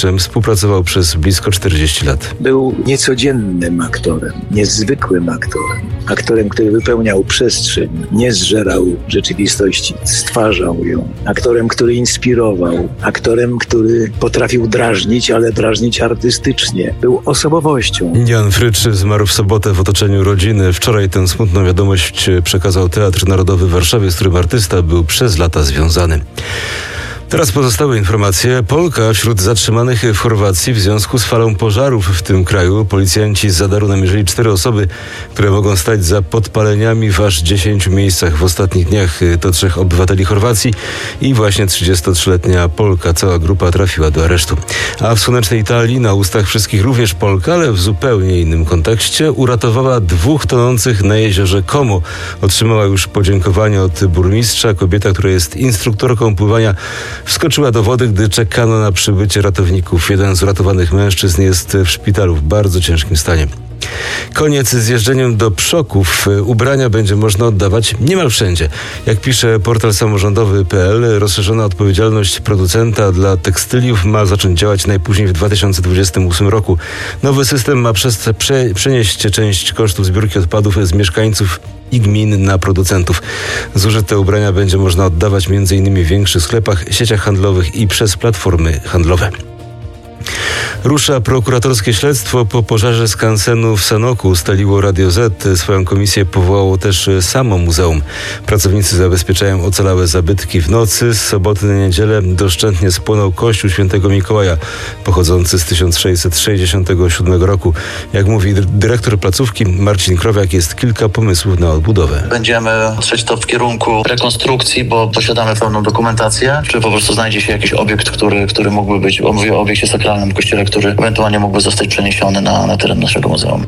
burmistrzem współpracował przez blisko 40 lat. Był niecodziennym aktorem, niezwykłym aktorem. Aktorem, który wypełniał przestrzeń, nie zżerał rzeczywistości, stwarzał ją. Aktorem, który inspirował. Aktorem, który potrafił drażnić, ale drażnić artystycznie. Był osobowością. Jan Frycz zmarł w sobotę w otoczeniu rodziny. Wczoraj tę smutną wiadomość przekazał Teatr Narodowy w Warszawie, z którym artysta był przez lata związany. Teraz pozostałe informacje. Polka wśród zatrzymanych w Chorwacji w związku z falą pożarów w tym kraju. Policjanci z Zadaru namierzyli 4 osoby, które mogą stać za podpaleniami w aż 10 miejscach. W ostatnich dniach to 3 obywateli Chorwacji i właśnie 33-letnia Polka. Cała grupa trafiła do aresztu. A w słonecznej Italii, na ustach wszystkich również Polka, ale w zupełnie innym kontekście, uratowała 2 tonących na jeziorze Como. Otrzymała już podziękowanie od burmistrza. Kobieta, która jest instruktorką pływania, wskoczyła do wody, gdy czekano na przybycie ratowników. Jeden z uratowanych mężczyzn jest w szpitalu w bardzo ciężkim stanie. Koniec z jeżdżeniem do Przoków. Ubrania będzie można oddawać niemal wszędzie. Jak pisze portal samorządowy.pl, rozszerzona odpowiedzialność producenta dla tekstyliów ma zacząć działać najpóźniej w 2028 roku. Nowy system ma przenieść część kosztów zbiórki odpadów z mieszkańców i gmin na producentów. Zużyte ubrania będzie można oddawać m.in. w większych sklepach, sieciach handlowych i przez platformy handlowe. Rusza prokuratorskie śledztwo po pożarze skansenu w Sanoku, ustaliło Radio Z. Swoją komisję powołało też samo muzeum. Pracownicy zabezpieczają ocalałe zabytki. W nocy z soboty na niedzielę doszczętnie spłonął kościół świętego Mikołaja, pochodzący z 1667 roku. Jak mówi dyrektor placówki Marcin Krowiak, jest kilka pomysłów na odbudowę. Będziemy trzeć to w kierunku rekonstrukcji, bo posiadamy pełną dokumentację, czy po prostu znajdzie się jakiś obiekt, który mógłby być, mówię o obiekcie sakralnym, kościele, który ewentualnie mógłby zostać przeniesiony na teren naszego muzeum.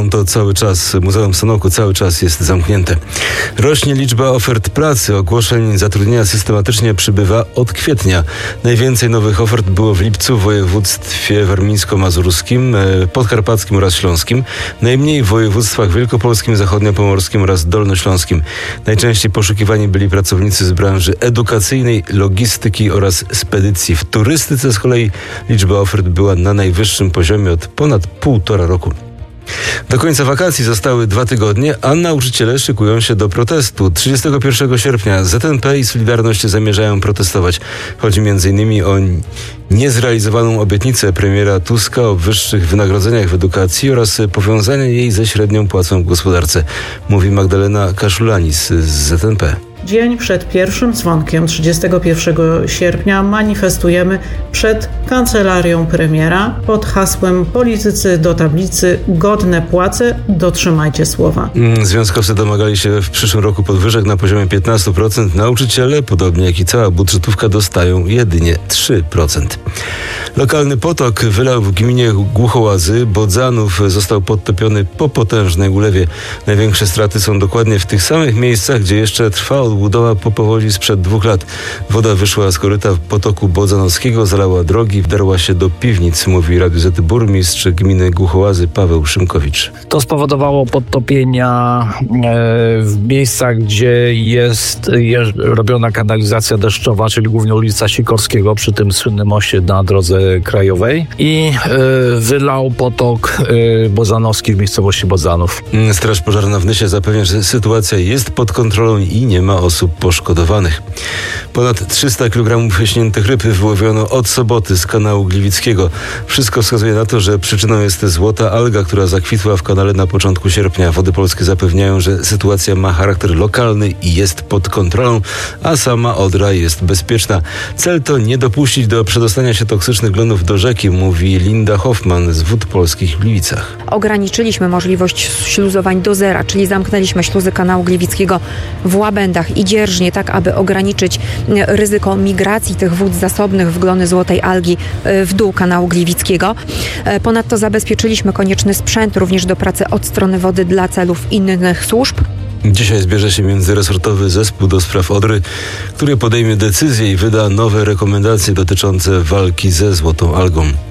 Muzeum Sanoku cały czas jest zamknięte. Rośnie liczba ofert pracy. Ogłoszeń zatrudnienia systematycznie przybywa od kwietnia. Najwięcej nowych ofert było w lipcu w województwie warmińsko-mazurskim, podkarpackim oraz śląskim. Najmniej w województwach wielkopolskim, zachodniopomorskim oraz dolnośląskim. Najczęściej poszukiwani byli pracownicy z branży edukacyjnej, logistyki oraz spedycji. W turystyce z kolei liczba ofert była na najwyższym poziomie od ponad 1,5 roku. Do końca wakacji zostały 2 tygodnie, a nauczyciele szykują się do protestu. 31 sierpnia ZNP i Solidarność zamierzają protestować. Chodzi m.in. o niezrealizowaną obietnicę premiera Tuska o wyższych wynagrodzeniach w edukacji oraz powiązanie jej ze średnią płacą w gospodarce, mówi Magdalena Kaszulanis z ZNP. Dzień przed pierwszym dzwonkiem 31 sierpnia manifestujemy przed kancelarią premiera pod hasłem "Politycy do tablicy, godne płace, dotrzymajcie słowa". Związkowcy domagali się w przyszłym roku podwyżek na poziomie 15%. Nauczyciele, podobnie jak i cała budżetówka, dostają jedynie 3%. Lokalny potok wylał w gminie Głuchołazy. Bodzanów został podtopiony po potężnej ulewie. Największe straty są dokładnie w tych samych miejscach, gdzie jeszcze trwa odbudowa po powodzi sprzed 2 lat. Woda wyszła z koryta potoku Bodzanowskiego, zalała drogi, wdarła się do piwnic, mówi Radiu Z burmistrz gminy Głuchołazy Paweł Szymkowicz. To spowodowało podtopienia w miejscach, gdzie jest robiona kanalizacja deszczowa, czyli głównie ulica Sikorskiego przy tym słynnym moście na drodze krajowej, i wylał potok Bodzanowski w miejscowości Bodzanów. Straż Pożarna w Nysie zapewnia, że sytuacja jest pod kontrolą i nie ma osób poszkodowanych. Ponad 300 kg śniętych ryb wyłowiono od soboty z kanału Gliwickiego. Wszystko wskazuje na to, że przyczyną jest złota alga, która zakwitła w kanale na początku sierpnia. Wody Polskie zapewniają, że sytuacja ma charakter lokalny i jest pod kontrolą, a sama Odra jest bezpieczna. Cel to nie dopuścić do przedostania się toksycznych glonów do rzeki, mówi Linda Hoffman z Wód Polskich w Gliwicach. Ograniczyliśmy możliwość śluzowań do zera, czyli zamknęliśmy śluzy kanału Gliwickiego w Łabędach i Dzierżnie, tak aby ograniczyć ryzyko migracji tych wód zasobnych w glony złotej algi w dół kanału Gliwickiego. Ponadto zabezpieczyliśmy konieczny sprzęt również do pracy od strony wody dla celów innych służb. Dzisiaj zbierze się międzyresortowy zespół do spraw Odry, który podejmie decyzję i wyda nowe rekomendacje dotyczące walki ze złotą algą.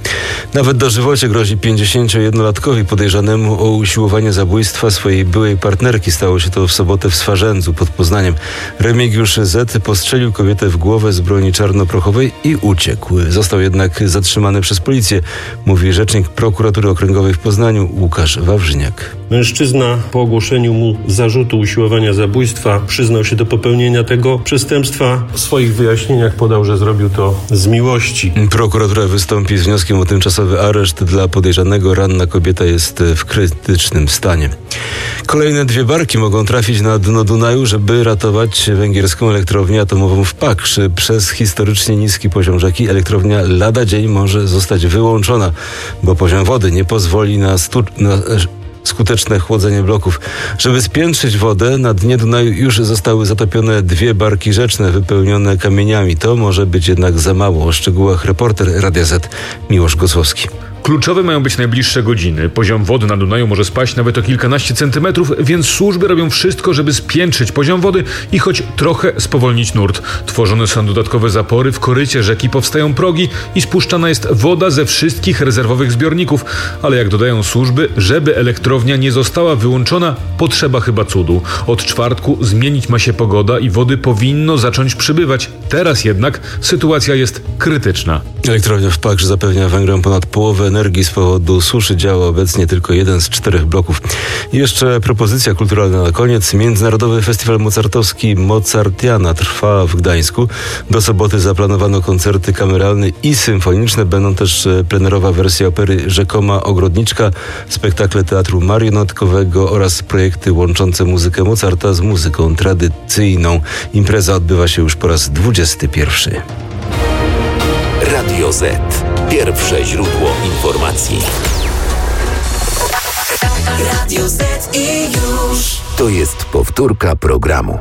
Nawet dożywocie grozi 51-latkowi podejrzanemu o usiłowanie zabójstwa swojej byłej partnerki. Stało się to w sobotę w Swarzędzu pod Poznaniem. Remigiusz Z. postrzelił kobietę w głowę z broni czarnoprochowej i uciekł. Został jednak zatrzymany przez policję, mówi rzecznik prokuratury okręgowej w Poznaniu Łukasz Wawrzyniak. Mężczyzna po ogłoszeniu mu zarzutu usiłowania zabójstwa przyznał się do popełnienia tego przestępstwa. W swoich wyjaśnieniach podał, że zrobił to z miłości. Prokuratura wystąpi z wnioskiem o tymczasowy areszt dla podejrzanego. Ranna kobieta jest w krytycznym stanie. Kolejne 2 barki mogą trafić na dno Dunaju, żeby ratować węgierską elektrownię atomową w Paksz. Przez historycznie niski poziom rzeki elektrownia lada dzień może zostać wyłączona, bo poziom wody nie pozwoli na skuteczne chłodzenie bloków. Żeby spiętrzyć wodę, na dnie Dunaju już zostały zatopione 2 barki rzeczne wypełnione kamieniami. To może być jednak za mało. O szczegółach reporter Radia Z Miłosz Gosłowski. Kluczowe mają być najbliższe godziny. Poziom wody na Dunaju może spaść nawet o kilkanaście centymetrów, więc służby robią wszystko, żeby spiętrzyć poziom wody i choć trochę spowolnić nurt. Tworzone są dodatkowe zapory, w korycie rzeki powstają progi i spuszczana jest woda ze wszystkich rezerwowych zbiorników. Ale jak dodają służby, żeby elektrownia nie została wyłączona, potrzeba chyba cudu. Od czwartku zmienić ma się pogoda i wody powinno zacząć przybywać. Teraz jednak sytuacja jest krytyczna. Elektrownia w Paksz zapewnia Węgrom ponad połowę energii z powodu suszy. Działa obecnie tylko 1 z 4 bloków. I jeszcze propozycja kulturalna na koniec. Międzynarodowy Festiwal Mozartowski Mozartiana trwa w Gdańsku. Do soboty zaplanowano koncerty kameralne i symfoniczne. Będą też plenerowa wersja opery Rzekoma Ogrodniczka, spektakle teatru marionetkowego oraz projekty łączące muzykę Mozarta z muzyką tradycyjną. Impreza odbywa się już po raz 21. Radio Z. Pierwsze źródło informacji. Radio Z i już. To jest powtórka programu.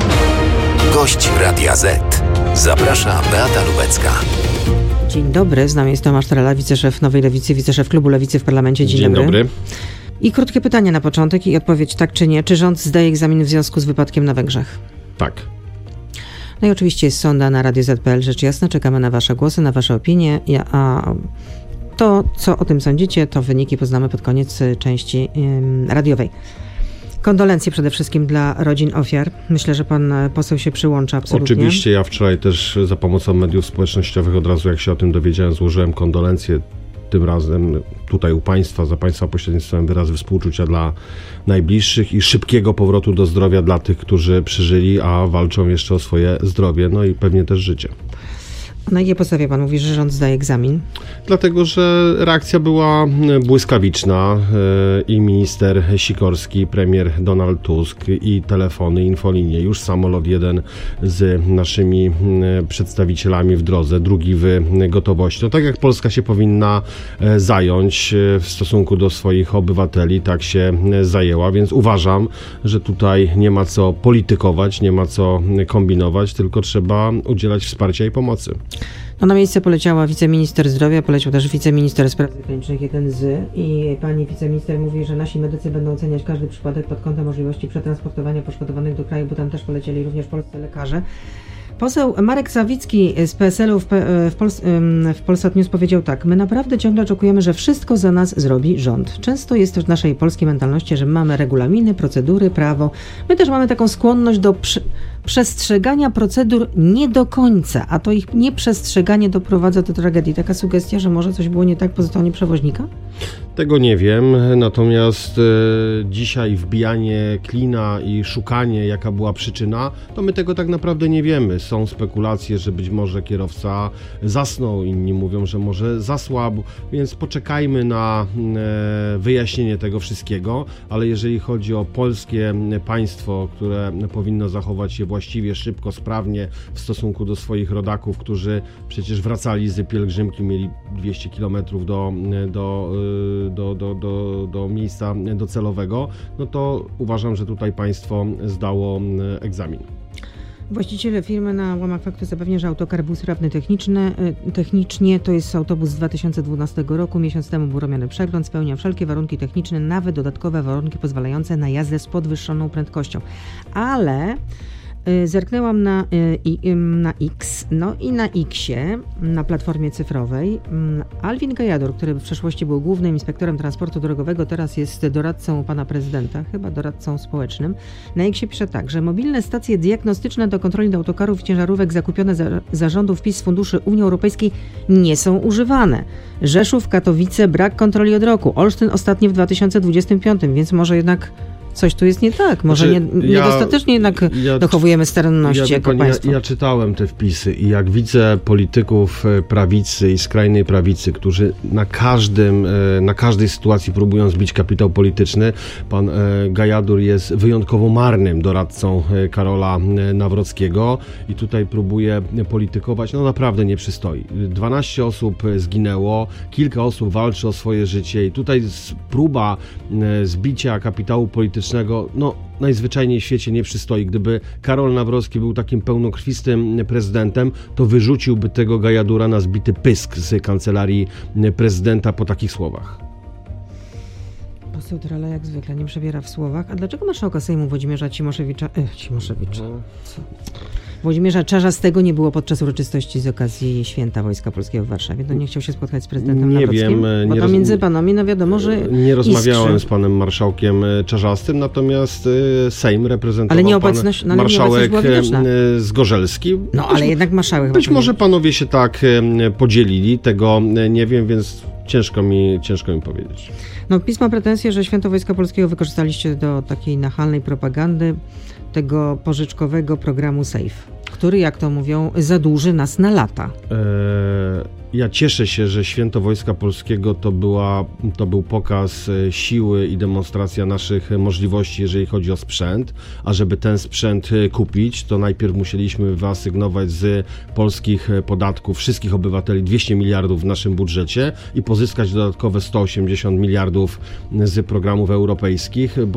Gość Radia Z. Zaprasza Beata Lubecka. Dzień dobry, z nami jest Tomasz Trela, wiceszef Nowej Lewicy, wiceszef Klubu Lewicy w parlamencie. Dzień dobry. I krótkie pytanie na początek i odpowiedź tak czy nie. Czy rząd zdaje egzamin w związku z wypadkiem na Węgrzech? Tak. No i oczywiście jest sonda na Radio Z.pl, rzecz jasna. Czekamy na wasze głosy, na wasze opinie. A to, co o tym sądzicie, to wyniki poznamy pod koniec części radiowej. Kondolencje przede wszystkim dla rodzin ofiar. Myślę, że pan poseł się przyłącza absolutnie. Oczywiście, ja wczoraj też za pomocą mediów społecznościowych od razu jak się o tym dowiedziałem, złożyłem kondolencje. Tym razem tutaj u Państwa, za Państwa pośrednictwem wyrazy współczucia dla najbliższych i szybkiego powrotu do zdrowia dla tych, którzy przeżyli, a walczą jeszcze o swoje zdrowie, no i pewnie też życie. Na jakiej podstawie pan mówi, że rząd zdaje egzamin? Dlatego, że reakcja była błyskawiczna i minister Sikorski, premier Donald Tusk i telefony, infolinie, już samolot jeden z naszymi przedstawicielami w drodze, drugi w gotowości. No tak jak Polska się powinna zająć w stosunku do swoich obywateli, tak się zajęła, więc uważam, że tutaj nie ma co politykować, nie ma co kombinować, tylko trzeba udzielać wsparcia i pomocy. No na miejsce poleciała wiceminister zdrowia, poleciał też wiceminister spraw zagranicznych, jeden z, i pani wiceminister mówi, że nasi medycy będą oceniać każdy przypadek pod kątem możliwości przetransportowania poszkodowanych do kraju, bo tam też polecieli również polscy lekarze. Poseł Marek Sawicki z PSL-u w Polsat News powiedział tak: my naprawdę ciągle oczekujemy, że wszystko za nas zrobi rząd. Często jest też w naszej polskiej mentalności, że mamy regulaminy, procedury, prawo. My też mamy taką skłonność do przestrzegania procedur nie do końca, a to ich nieprzestrzeganie doprowadza do tragedii. Taka sugestia, że może coś było nie tak po stronie przewoźnika? Tego nie wiem, natomiast dzisiaj wbijanie klina i szukanie, jaka była przyczyna, to my tego tak naprawdę nie wiemy. Są spekulacje, że być może kierowca zasnął, inni mówią, że może zasłabł, więc poczekajmy na wyjaśnienie tego wszystkiego, ale jeżeli chodzi o polskie państwo, które powinno zachować się właściwie, szybko, sprawnie w stosunku do swoich rodaków, którzy przecież wracali z pielgrzymki, mieli 200 km do miejsca docelowego, no to uważam, że tutaj państwo zdało egzamin. Właściciele firmy na łamach faktu zapewnia, że autokar był sprawny technicznie. To jest autobus z 2012 roku. Miesiąc temu był robiony przegląd. Spełnia wszelkie warunki techniczne, nawet dodatkowe warunki pozwalające na jazdę z podwyższoną prędkością. Ale Zerknęłam na X, no i na Xie, na platformie cyfrowej. Alvin Gajador, który w przeszłości był głównym inspektorem transportu drogowego, teraz jest doradcą pana prezydenta, chyba doradcą społecznym. Na Xie pisze tak, że mobilne stacje diagnostyczne do kontroli autokarów i ciężarówek zakupione za zarządów PiS z funduszy Unii Europejskiej nie są używane. Rzeszów, Katowice, brak kontroli od roku. Olsztyn ostatnio w 2025, więc może jednak coś tu jest nie tak. Może niedostatecznie jednak dochowujemy staranności jako państwo. Ja czytałem te wpisy i jak widzę polityków prawicy i skrajnej prawicy, którzy na każdej sytuacji próbują zbić kapitał polityczny, pan Gajador jest wyjątkowo marnym doradcą Karola Nawrockiego i tutaj próbuje politykować, no naprawdę nie przystoi. 12 osób zginęło, kilka osób walczy o swoje życie i tutaj próba zbicia kapitału politycznego no najzwyczajniej w świecie nie przystoi. Gdyby Karol Nawrocki był takim pełnokrwistym prezydentem, to wyrzuciłby tego Gajadura na zbity pysk z kancelarii prezydenta po takich słowach. Poseł Trela jak zwykle nie przebiera w słowach. A dlaczego marszałka Sejmu Włodzimierza Włodzimierza Czarzastego nie było podczas uroczystości z okazji Święta Wojska Polskiego w Warszawie? To nie chciał się spotkać z prezydentem Nawrockim? Bo to między panami, no wiadomo, że nie rozmawiałem z panem marszałkiem Czarzastym, natomiast Sejm reprezentował pan marszałek Zgorzelski. No ale jednak marszałek. Być może panowie się tak podzielili, tego nie wiem, więc ciężko mi powiedzieć. No PiS ma pretensje, że Święto Wojska Polskiego wykorzystaliście do takiej nachalnej propagandy tego pożyczkowego programu SAFE, który, jak to mówią, zadłuży nas na lata. Ja cieszę się, że Święto Wojska Polskiego to był pokaz siły i demonstracja naszych możliwości, jeżeli chodzi o sprzęt, a żeby ten sprzęt kupić, to najpierw musieliśmy wyasygnować z polskich podatków wszystkich obywateli 200 miliardów w naszym budżecie i pozyskać dodatkowe 180 miliardów z programów europejskich, bo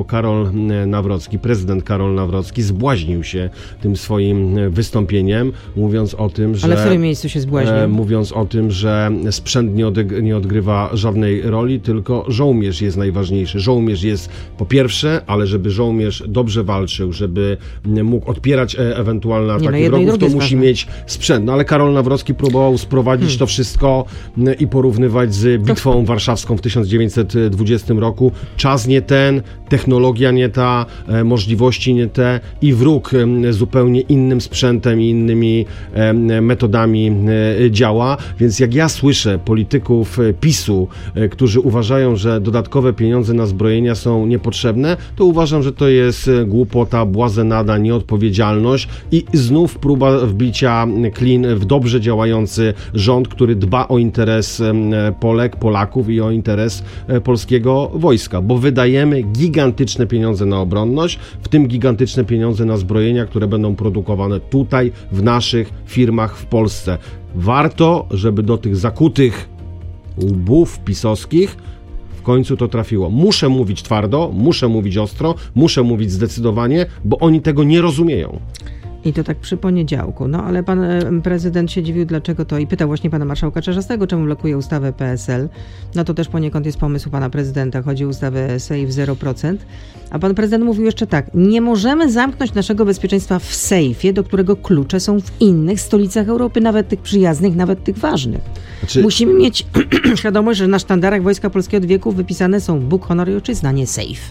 prezydent Karol Nawrocki zbłaźnił się tym swoim wystąpieniem, mówiąc o tym, że... Ale w którym miejscu się zbłaźnił? Mówiąc o tym, że sprzęt nie odgrywa żadnej roli, tylko żołnierz jest najważniejszy. Żołnierz jest po pierwsze, ale żeby żołnierz dobrze walczył, żeby mógł odpierać ewentualne ataki wrogów, to musi mieć sprzęt. No ale Karol Nawrocki próbował sprowadzić to wszystko i porównywać z bitwą warszawską w 1920 roku. Czas nie ten, technologia nie ta, możliwości nie te i wróg zupełnie innym sprzętem i innymi metodami działa, więc jak ja słyszę polityków PiS-u, którzy uważają, że dodatkowe pieniądze na zbrojenia są niepotrzebne, to uważam, że to jest głupota, błazenada, nieodpowiedzialność i znów próba wbicia klin w dobrze działający rząd, który dba o interes Polaków i o interes polskiego wojska, bo wydajemy gigantyczne pieniądze na obronność, w tym gigantyczne pieniądze na zbrojenia, które będą produkowane tutaj, w naszych firmach w Polsce. Warto, żeby do tych zakutych łbów pisowskich w końcu to trafiło. Muszę mówić twardo, muszę mówić ostro, muszę mówić zdecydowanie, bo oni tego nie rozumieją. I to tak przy poniedziałku. No ale pan prezydent się dziwił, dlaczego to i pytał właśnie pana marszałka Czarzastego, czemu blokuje ustawę PSL. No to też poniekąd jest pomysł pana prezydenta. Chodzi o ustawę SAFE 0%. A pan prezydent mówił jeszcze tak. Nie możemy zamknąć naszego bezpieczeństwa w sejfie, do którego klucze są w innych stolicach Europy, nawet tych przyjaznych, nawet tych ważnych. Musimy mieć świadomość, że na sztandarach Wojska Polskiego od wieków wypisane są Bóg, honor i ojczyzna, nie sejf.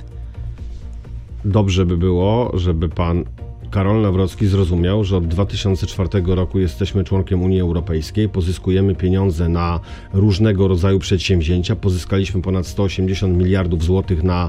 Dobrze by było, żeby pan Karol Nawrocki zrozumiał, że od 2004 roku jesteśmy członkiem Unii Europejskiej, pozyskujemy pieniądze na różnego rodzaju przedsięwzięcia, pozyskaliśmy ponad 180 miliardów złotych na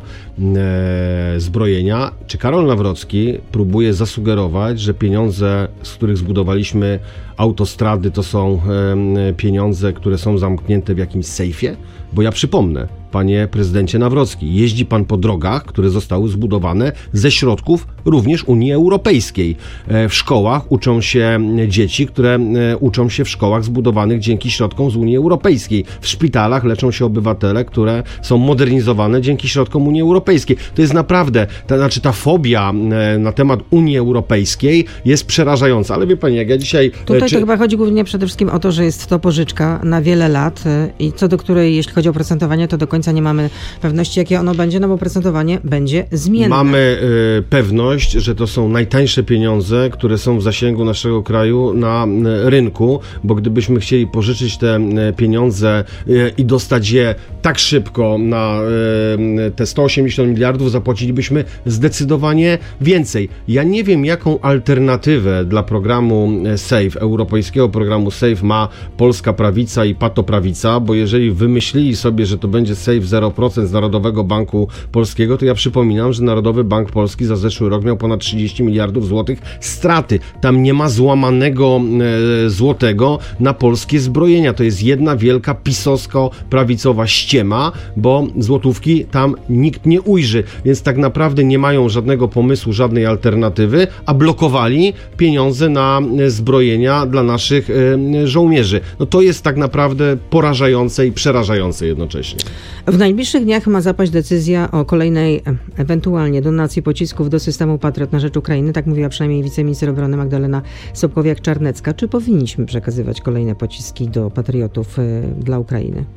zbrojenia. Czy Karol Nawrocki próbuje zasugerować, że pieniądze, z których zbudowaliśmy autostrady, to są pieniądze, które są zamknięte w jakimś sejfie? Bo ja przypomnę, panie prezydencie Nawrocki, jeździ pan po drogach, które zostały zbudowane ze środków również Unii Europejskiej. W szkołach uczą się dzieci, które uczą się w szkołach zbudowanych dzięki środkom z Unii Europejskiej. W szpitalach leczą się obywatele, które są modernizowane dzięki środkom Unii Europejskiej. To jest naprawdę, ta fobia na temat Unii Europejskiej jest przerażająca. Ale wie pani, jak ja dzisiaj... Tutaj to chyba chodzi głównie przede wszystkim o to, że jest to pożyczka na wiele lat i co do której, jeśli chodzi o procentowanie, to do końca końca nie mamy pewności, jakie ono będzie, no bo procentowanie będzie zmienne. Mamy pewność, że to są najtańsze pieniądze, które są w zasięgu naszego kraju na rynku, bo gdybyśmy chcieli pożyczyć te pieniądze i dostać je tak szybko na te 180 miliardów, zapłacilibyśmy zdecydowanie więcej. Ja nie wiem, jaką alternatywę dla programu SAFE, europejskiego programu SAFE ma polska prawica i patoprawica, bo jeżeli wymyślili sobie, że to będzie SAFE 0% z Narodowego Banku Polskiego, to ja przypominam, że Narodowy Bank Polski za zeszły rok miał ponad 30 miliardów złotych straty. Tam nie ma złamanego złotego na polskie zbrojenia. To jest jedna wielka pisowsko-prawicowa ściema, bo złotówki tam nikt nie ujrzy, więc tak naprawdę nie mają żadnego pomysłu, żadnej alternatywy, a blokowali pieniądze na zbrojenia dla naszych żołnierzy. No to jest tak naprawdę porażające i przerażające jednocześnie. W najbliższych dniach ma zapaść decyzja o kolejnej ewentualnie donacji pocisków do systemu Patriot na rzecz Ukrainy. Tak mówiła przynajmniej wiceminister obrony Magdalena Sobkowiak-Czarnecka. Czy powinniśmy przekazywać kolejne pociski do Patriotów dla Ukrainy?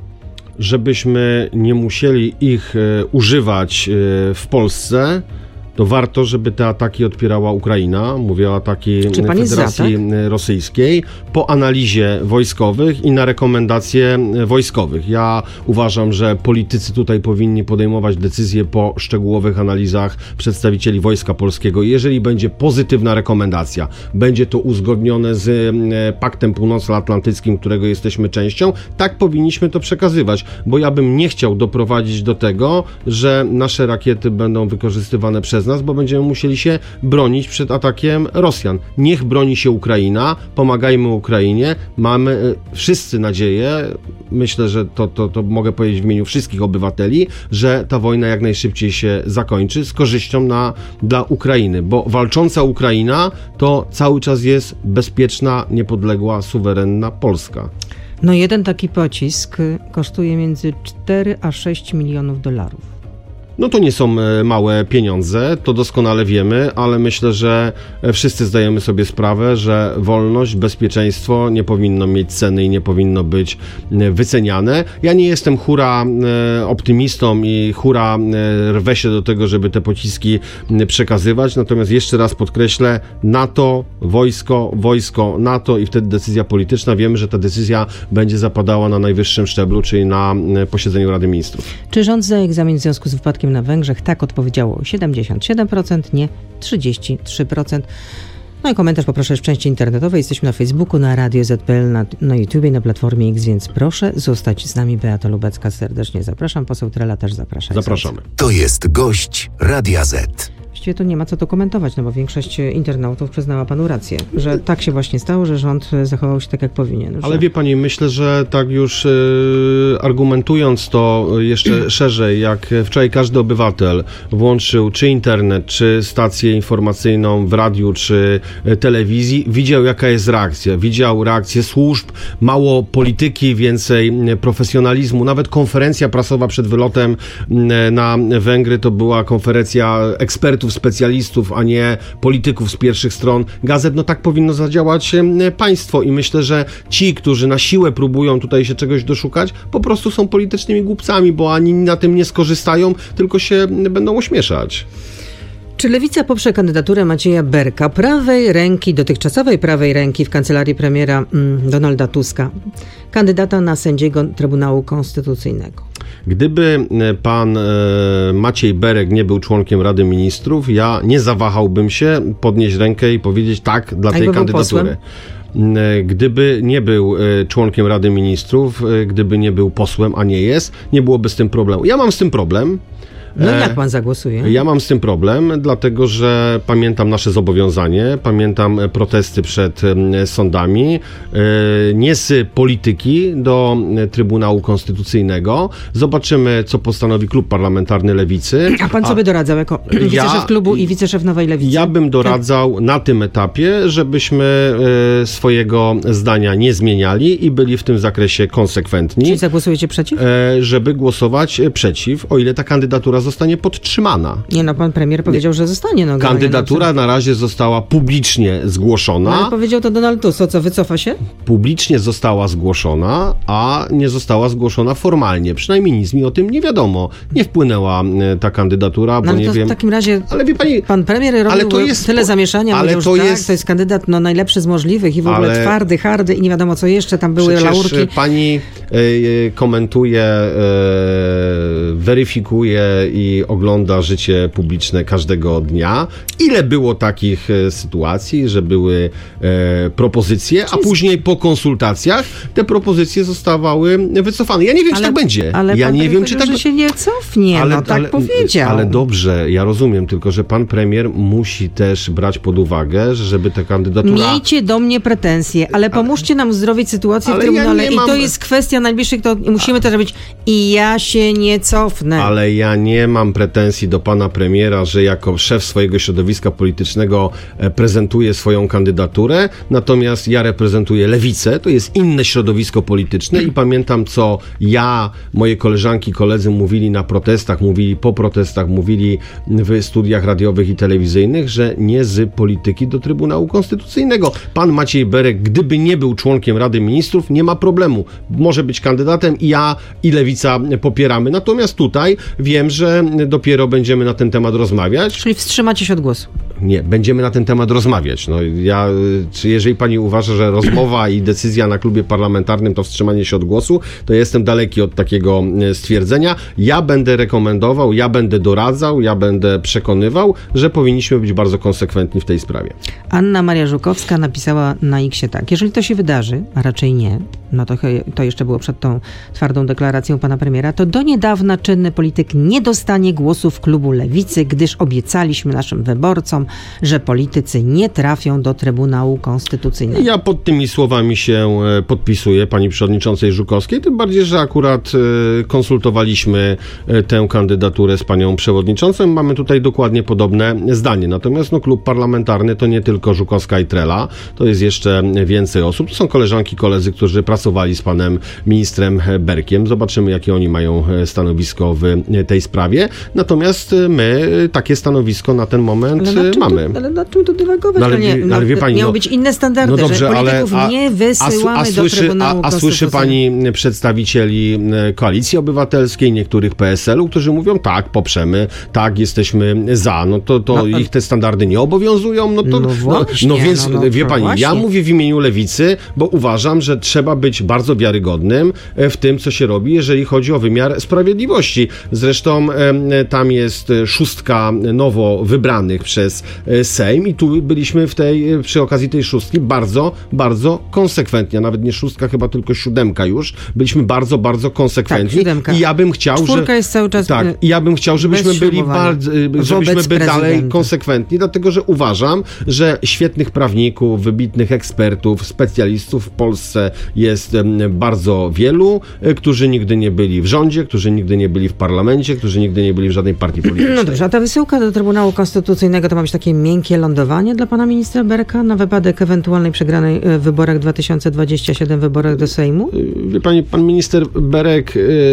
Żebyśmy nie musieli ich używać w Polsce, to warto, żeby te ataki odpierała Ukraina. Mówię o ataki Federacji Rosyjskiej po analizie wojskowych i na rekomendacje wojskowych. Ja uważam, że politycy tutaj powinni podejmować decyzje po szczegółowych analizach przedstawicieli Wojska Polskiego. Jeżeli będzie pozytywna rekomendacja, będzie to uzgodnione z Paktem Północnoatlantyckim, którego jesteśmy częścią, tak powinniśmy to przekazywać, bo ja bym nie chciał doprowadzić do tego, że nasze rakiety będą wykorzystywane przez nas, bo będziemy musieli się bronić przed atakiem Rosjan. Niech broni się Ukraina, pomagajmy Ukrainie, mamy wszyscy nadzieję, myślę, że to mogę powiedzieć w imieniu wszystkich obywateli, że ta wojna jak najszybciej się zakończy z korzyścią dla Ukrainy, bo walcząca Ukraina to cały czas jest bezpieczna, niepodległa, suwerenna Polska. No jeden taki pocisk kosztuje między 4 a 6 milionów dolarów. No to nie są małe pieniądze, to doskonale wiemy, ale myślę, że wszyscy zdajemy sobie sprawę, że wolność, bezpieczeństwo nie powinno mieć ceny i nie powinno być wyceniane. Ja nie jestem hura optymistą i hura rwę się do tego, żeby te pociski przekazywać, natomiast jeszcze raz podkreślę, NATO, wojsko NATO i wtedy decyzja polityczna. Wiemy, że ta decyzja będzie zapadała na najwyższym szczeblu, czyli na posiedzeniu Rady Ministrów. Czy rząd zdaje egzamin w związku z wypadkiem na Węgrzech? Tak odpowiedziało 77%, nie 33%. No i komentarz poproszę w części internetowej. Jesteśmy na Facebooku, na Radio Z.pl, na YouTubie, na Platformie X, więc proszę zostać z nami. Beata Lubecka serdecznie zapraszam. Poseł Trela też zaprasza. Zapraszamy. To jest gość Radia Z. Właściwie to nie ma co to komentować, no bo większość internautów przyznała panu rację, że tak się właśnie stało, że rząd zachował się tak, jak powinien. Że... Ale wie pani, myślę, że tak już argumentując to jeszcze szerzej, jak wczoraj każdy obywatel włączył czy internet, czy stację informacyjną w radiu, czy telewizji, widział jaka jest reakcja. Widział reakcję służb, mało polityki, więcej profesjonalizmu. Nawet konferencja prasowa przed wylotem na Węgry to była konferencja ekspertów, specjalistów, a nie polityków z pierwszych stron gazet. No tak powinno zadziałać państwo i myślę, że ci, którzy na siłę próbują tutaj się czegoś doszukać, po prostu są politycznymi głupcami, bo ani na tym nie skorzystają, tylko się będą ośmieszać. Czy Lewica poprze kandydaturę Macieja Berka, dotychczasowej prawej ręki w kancelarii premiera Donalda Tuska, kandydata na sędziego Trybunału Konstytucyjnego? Gdyby pan Maciej Berek nie był członkiem Rady Ministrów, ja nie zawahałbym się podnieść rękę i powiedzieć tak dla tej kandydatury. Gdyby nie był członkiem Rady Ministrów, gdyby nie był posłem, a nie jest, nie byłoby z tym problemu. Ja mam z tym problem. No jak pan zagłosuje? Ja mam z tym problem, dlatego że pamiętam nasze zobowiązanie, pamiętam protesty przed sądami, nie z polityki do Trybunału Konstytucyjnego. Zobaczymy, co postanowi klub parlamentarny Lewicy. A pan co by doradzał jako wiceszef klubu i wiceszef Nowej Lewicy? Ja bym doradzał na tym etapie, żebyśmy swojego zdania nie zmieniali i byli w tym zakresie konsekwentni. Czyli zagłosujecie przeciw? Żeby głosować przeciw, o ile ta kandydatura kandydatura zostanie podtrzymana. Nie no, pan premier powiedział, że zostanie. No, kandydatura na razie została publicznie zgłoszona. No, ale powiedział to Donald Tusk, co, wycofa się? Publicznie została zgłoszona, a nie została zgłoszona formalnie. Przynajmniej nic mi o tym nie wiadomo. Nie wpłynęła ta kandydatura, bo ale nie to wiem... w takim razie ale wie pani, pan premier robił tyle zamieszania, ale mówił, że to jest kandydat najlepszy z możliwych i w ogóle twardy, hardy i nie wiadomo co jeszcze, tam były laurki. Pani komentuje, weryfikuje i ogląda życie publiczne każdego dnia. Ile było takich sytuacji, że były propozycje, a później po konsultacjach te propozycje zostawały wycofane. Ja nie wiem, czy tak będzie. Ale ja nie wiem, czy tak że się nie cofnie, tak powiedział. Ale dobrze, ja rozumiem, tylko że pan premier musi też brać pod uwagę, że żeby ta kandydatura... Miejcie do mnie pretensje, ale pomóżcie nam uzdrowić sytuację w Trybunale i to jest kwestia najbliższych, to musimy też robić i ja się nie cofnę. Ale ja nie mam pretensji do pana premiera, że jako szef swojego środowiska politycznego prezentuje swoją kandydaturę, natomiast ja reprezentuję lewicę, to jest inne środowisko polityczne i pamiętam, co ja, moje koleżanki, koledzy mówili na protestach, mówili po protestach, mówili w studiach radiowych i telewizyjnych, że nie z polityki do Trybunału Konstytucyjnego. Pan Maciej Berek, gdyby nie był członkiem Rady Ministrów, nie ma problemu. Może być kandydatem i ja, i Lewica popieramy. Natomiast tutaj wiem, że dopiero będziemy na ten temat rozmawiać. Czyli wstrzymacie się od głosu? Nie, będziemy na ten temat rozmawiać. No, jeżeli pani uważa, że rozmowa i decyzja na klubie parlamentarnym to wstrzymanie się od głosu, to jestem daleki od takiego stwierdzenia. Ja będę rekomendował, ja będę doradzał, ja będę przekonywał, że powinniśmy być bardzo konsekwentni w tej sprawie. Anna Maria Żukowska napisała na X-ie tak. Jeżeli to się wydarzy, a raczej nie, no to jeszcze było przed tą twardą deklaracją pana premiera, to do niedawna czynny polityk nie dostanie głosów klubu Lewicy, gdyż obiecaliśmy naszym wyborcom, że politycy nie trafią do Trybunału Konstytucyjnego. Ja pod tymi słowami się podpisuję, pani przewodniczącej Żukowskiej, tym bardziej, że akurat konsultowaliśmy tę kandydaturę z panią przewodniczącą. Mamy tutaj dokładnie podobne zdanie. Natomiast klub parlamentarny to nie tylko Żukowska i Trela, to jest jeszcze więcej osób. To są koleżanki, koledzy, którzy pracowali z panem ministrem Berkiem. Zobaczymy, jakie oni mają stanowisko w tej sprawie. Natomiast my takie stanowisko na ten moment mamy. Ale nad czym tu dywagować? Ale wie pani, miały być inne standardy, dobrze, że polityków nie wysyłamy do Trybunału Konstytucyjnego. A słyszy pani przedstawicieli Koalicji Obywatelskiej, niektórych PSL-u, którzy mówią, tak, poprzemy, tak, jesteśmy za. Ich te standardy nie obowiązują. Wie pani, właśnie. Ja mówię w imieniu Lewicy, bo uważam, że trzeba być bardzo wiarygodnym w tym, co się robi, jeżeli chodzi o wymiar sprawiedliwości. Zresztą tam jest 6 nowo wybranych przez Sejm i tu byliśmy przy okazji tej 6 bardzo, bardzo konsekwentni, a nawet nie 6, chyba tylko 7 już. Byliśmy bardzo, bardzo konsekwentni. Tak, i ja bym chciał, 4 jest cały czas i ja bym chciał, żebyśmy byli dalej konsekwentni, dlatego, że uważam, że świetnych prawników, wybitnych ekspertów, specjalistów w Polsce jest bardzo wielu, którzy nigdy nie byli w rządzie, którzy nigdy nie byli w parlamencie, którzy nigdy nie byli w żadnej partii politycznej. No dobrze, a ta wysyłka do Trybunału Konstytucyjnego to ma być takie miękkie lądowanie dla pana ministra Berka na wypadek ewentualnej przegranej w wyborach 2027, wyborach do Sejmu? Wie pani, pan minister Berek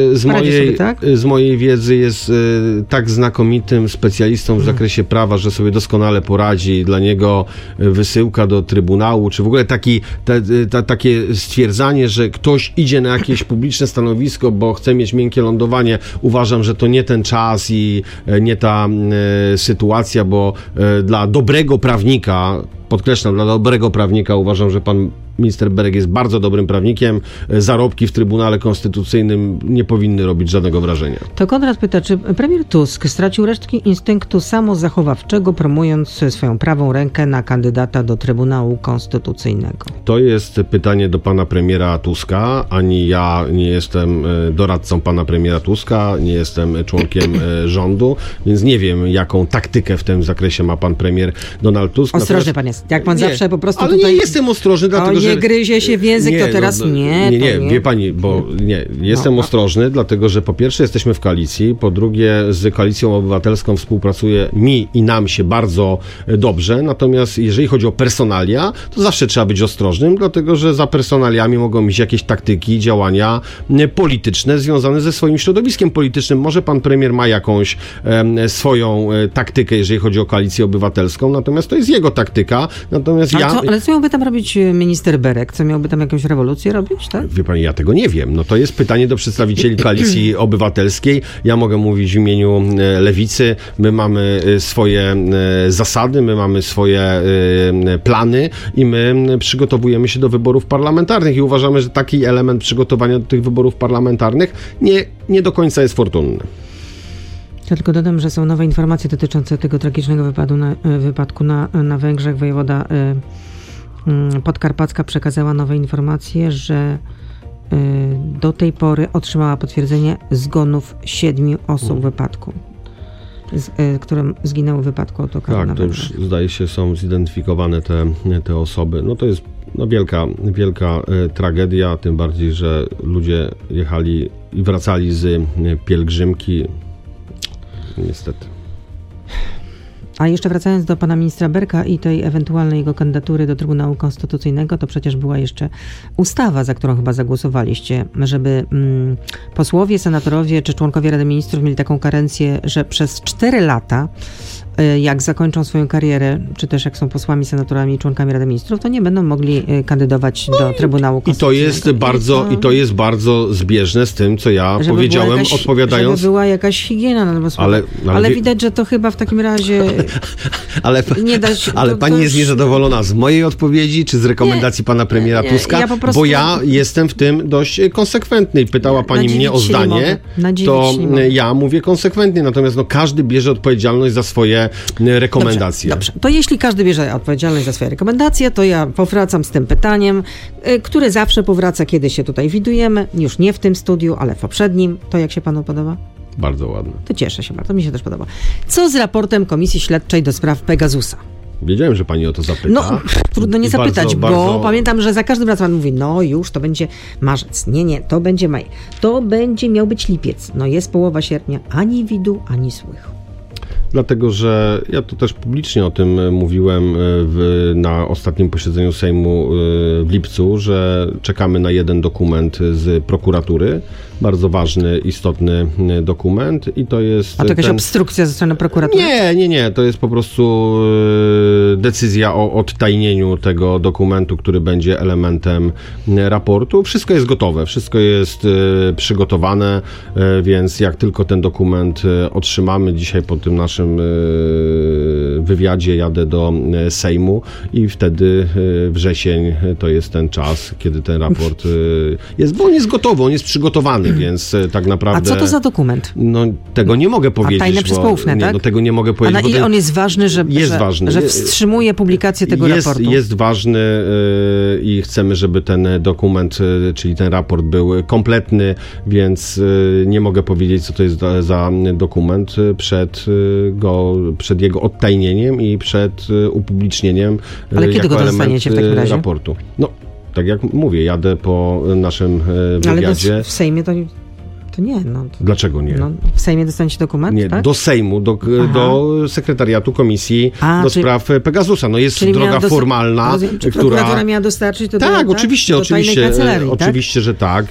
z mojej wiedzy jest tak znakomitym specjalistą w zakresie prawa, że sobie doskonale poradzi. Dla niego wysyłka do Trybunału, czy w ogóle takie stwierdzanie, że ktoś idzie na jakieś publiczne stanowisko, bo chce mieć miękkie lądowanie, uważam, że to nie ten czas i nie ta sytuacja, bo dla dobrego prawnika, podkreślam, dla dobrego prawnika uważam, że pan minister Berek jest bardzo dobrym prawnikiem. Zarobki w Trybunale Konstytucyjnym nie powinny robić żadnego wrażenia. To Konrad pyta, czy premier Tusk stracił resztki instynktu samozachowawczego, promując swoją prawą rękę na kandydata do Trybunału Konstytucyjnego? To jest pytanie do pana premiera Tuska. Ani ja nie jestem doradcą pana premiera Tuska, nie jestem członkiem rządu, więc nie wiem, jaką taktykę w tym zakresie ma pan premier Donald Tusk. Ostrożny pan jest. Jak pan zawsze po prostu ale nie jestem ostrożny, dlatego, że nie gryzie się w język, to teraz nie. Wie pani, bo jestem ostrożny, dlatego że po pierwsze jesteśmy w koalicji, po drugie z Koalicją Obywatelską współpracuje nam się bardzo dobrze, natomiast jeżeli chodzi o personalia, to zawsze trzeba być ostrożnym, dlatego że za personaliami mogą iść jakieś taktyki, działania polityczne związane ze swoim środowiskiem politycznym. Może pan premier ma jakąś swoją taktykę, jeżeli chodzi o Koalicję Obywatelską, natomiast to jest jego taktyka, natomiast Ale co miałby tam robić minister Berek? Co miałby tam jakąś rewolucję robić, tak? Wie pani, ja tego nie wiem. No to jest pytanie do przedstawicieli Koalicji Obywatelskiej. Ja mogę mówić w imieniu Lewicy. My mamy swoje zasady, my mamy swoje plany i my przygotowujemy się do wyborów parlamentarnych i uważamy, że taki element przygotowania do tych wyborów parlamentarnych nie do końca jest fortunny. Ja tylko dodam, że są nowe informacje dotyczące tego tragicznego wypadku na Węgrzech. Wojewoda Podkarpacka przekazała nowe informacje, że do tej pory otrzymała potwierdzenie zgonów 7 osób w wypadku, które zginęły w wypadku autokaru. Tak, to już zdaje się są zidentyfikowane te osoby. No to jest wielka tragedia, tym bardziej, że ludzie jechali i wracali z pielgrzymki. Niestety. A jeszcze wracając do pana ministra Berka i tej ewentualnej jego kandydatury do Trybunału Konstytucyjnego, to przecież była jeszcze ustawa, za którą chyba zagłosowaliście, żeby posłowie, senatorowie czy członkowie Rady Ministrów mieli taką karencję, że przez 4 lata, jak zakończą swoją karierę, czy też jak są posłami, senatorami i członkami Rady Ministrów, to nie będą mogli kandydować do Trybunału Konstytucyjnego. I to jest bardzo zbieżne z tym, co ja powiedziałem, odpowiadając... Żeby była jakaś higiena na ale widać, że to chyba w takim razie nie da się... Ale pani jest niezadowolona z mojej odpowiedzi, czy z rekomendacji pana premiera Tuska? Bo ja jestem w tym dość konsekwentny i pytała pani mnie o zdanie, to ja mówię konsekwentnie, natomiast każdy bierze odpowiedzialność za swoje rekomendacje. Dobrze. To jeśli każdy bierze odpowiedzialność za swoje rekomendacje, to ja powracam z tym pytaniem, które zawsze powraca, kiedy się tutaj widujemy, już nie w tym studiu, ale w poprzednim. To jak się panu podoba? Bardzo ładne. To cieszę się bardzo, mi się też podoba. Co z raportem Komisji Śledczej do spraw Pegasusa? Wiedziałem, że pani o to zapyta. Trudno nie zapytać, bo pamiętam, że za każdym razem pan mówi, już to będzie marzec. Nie, to będzie maj. To miał być lipiec. Jest połowa sierpnia. Ani widu, ani słychu. Dlatego, że ja to też publicznie o tym mówiłem na ostatnim posiedzeniu Sejmu w lipcu, że czekamy na jeden dokument z prokuratury, bardzo ważny, istotny dokument i to jest... A to jakaś obstrukcja ze strony prokuratury? Nie, to jest po prostu decyzja o odtajnieniu tego dokumentu, który będzie elementem raportu. Wszystko jest gotowe, wszystko jest przygotowane, więc jak tylko ten dokument otrzymamy, dzisiaj po tym naszym wywiadzie jadę do Sejmu i wtedy wrzesień to jest ten czas, kiedy ten raport jest, bo on jest gotowy, on jest przygotowany, więc tak naprawdę... A co to za dokument? Tego nie mogę powiedzieć. A tajne przez poufne, tak? Tego nie mogę powiedzieć. A na ile on jest ważny, że wstrzymuje publikację tego raportu? Jest ważny i chcemy, żeby ten dokument, czyli ten raport był kompletny, więc nie mogę powiedzieć, co to jest za dokument przed jego odtajnieniem i przed upublicznieniem. Ale kiedy go dostaniecie w takim razie? Raportu. Tak jak mówię, jadę po naszym wywiadzie. Ale w Sejmie to nie. Dlaczego nie? W Sejmie dostaniecie dokument? Nie, tak? Do Sejmu, do sekretariatu Komisji do spraw Pegasusa. Jest droga formalna, Czy prokuratura miała dostarczyć to tak, oczywiście. Oczywiście, że tak.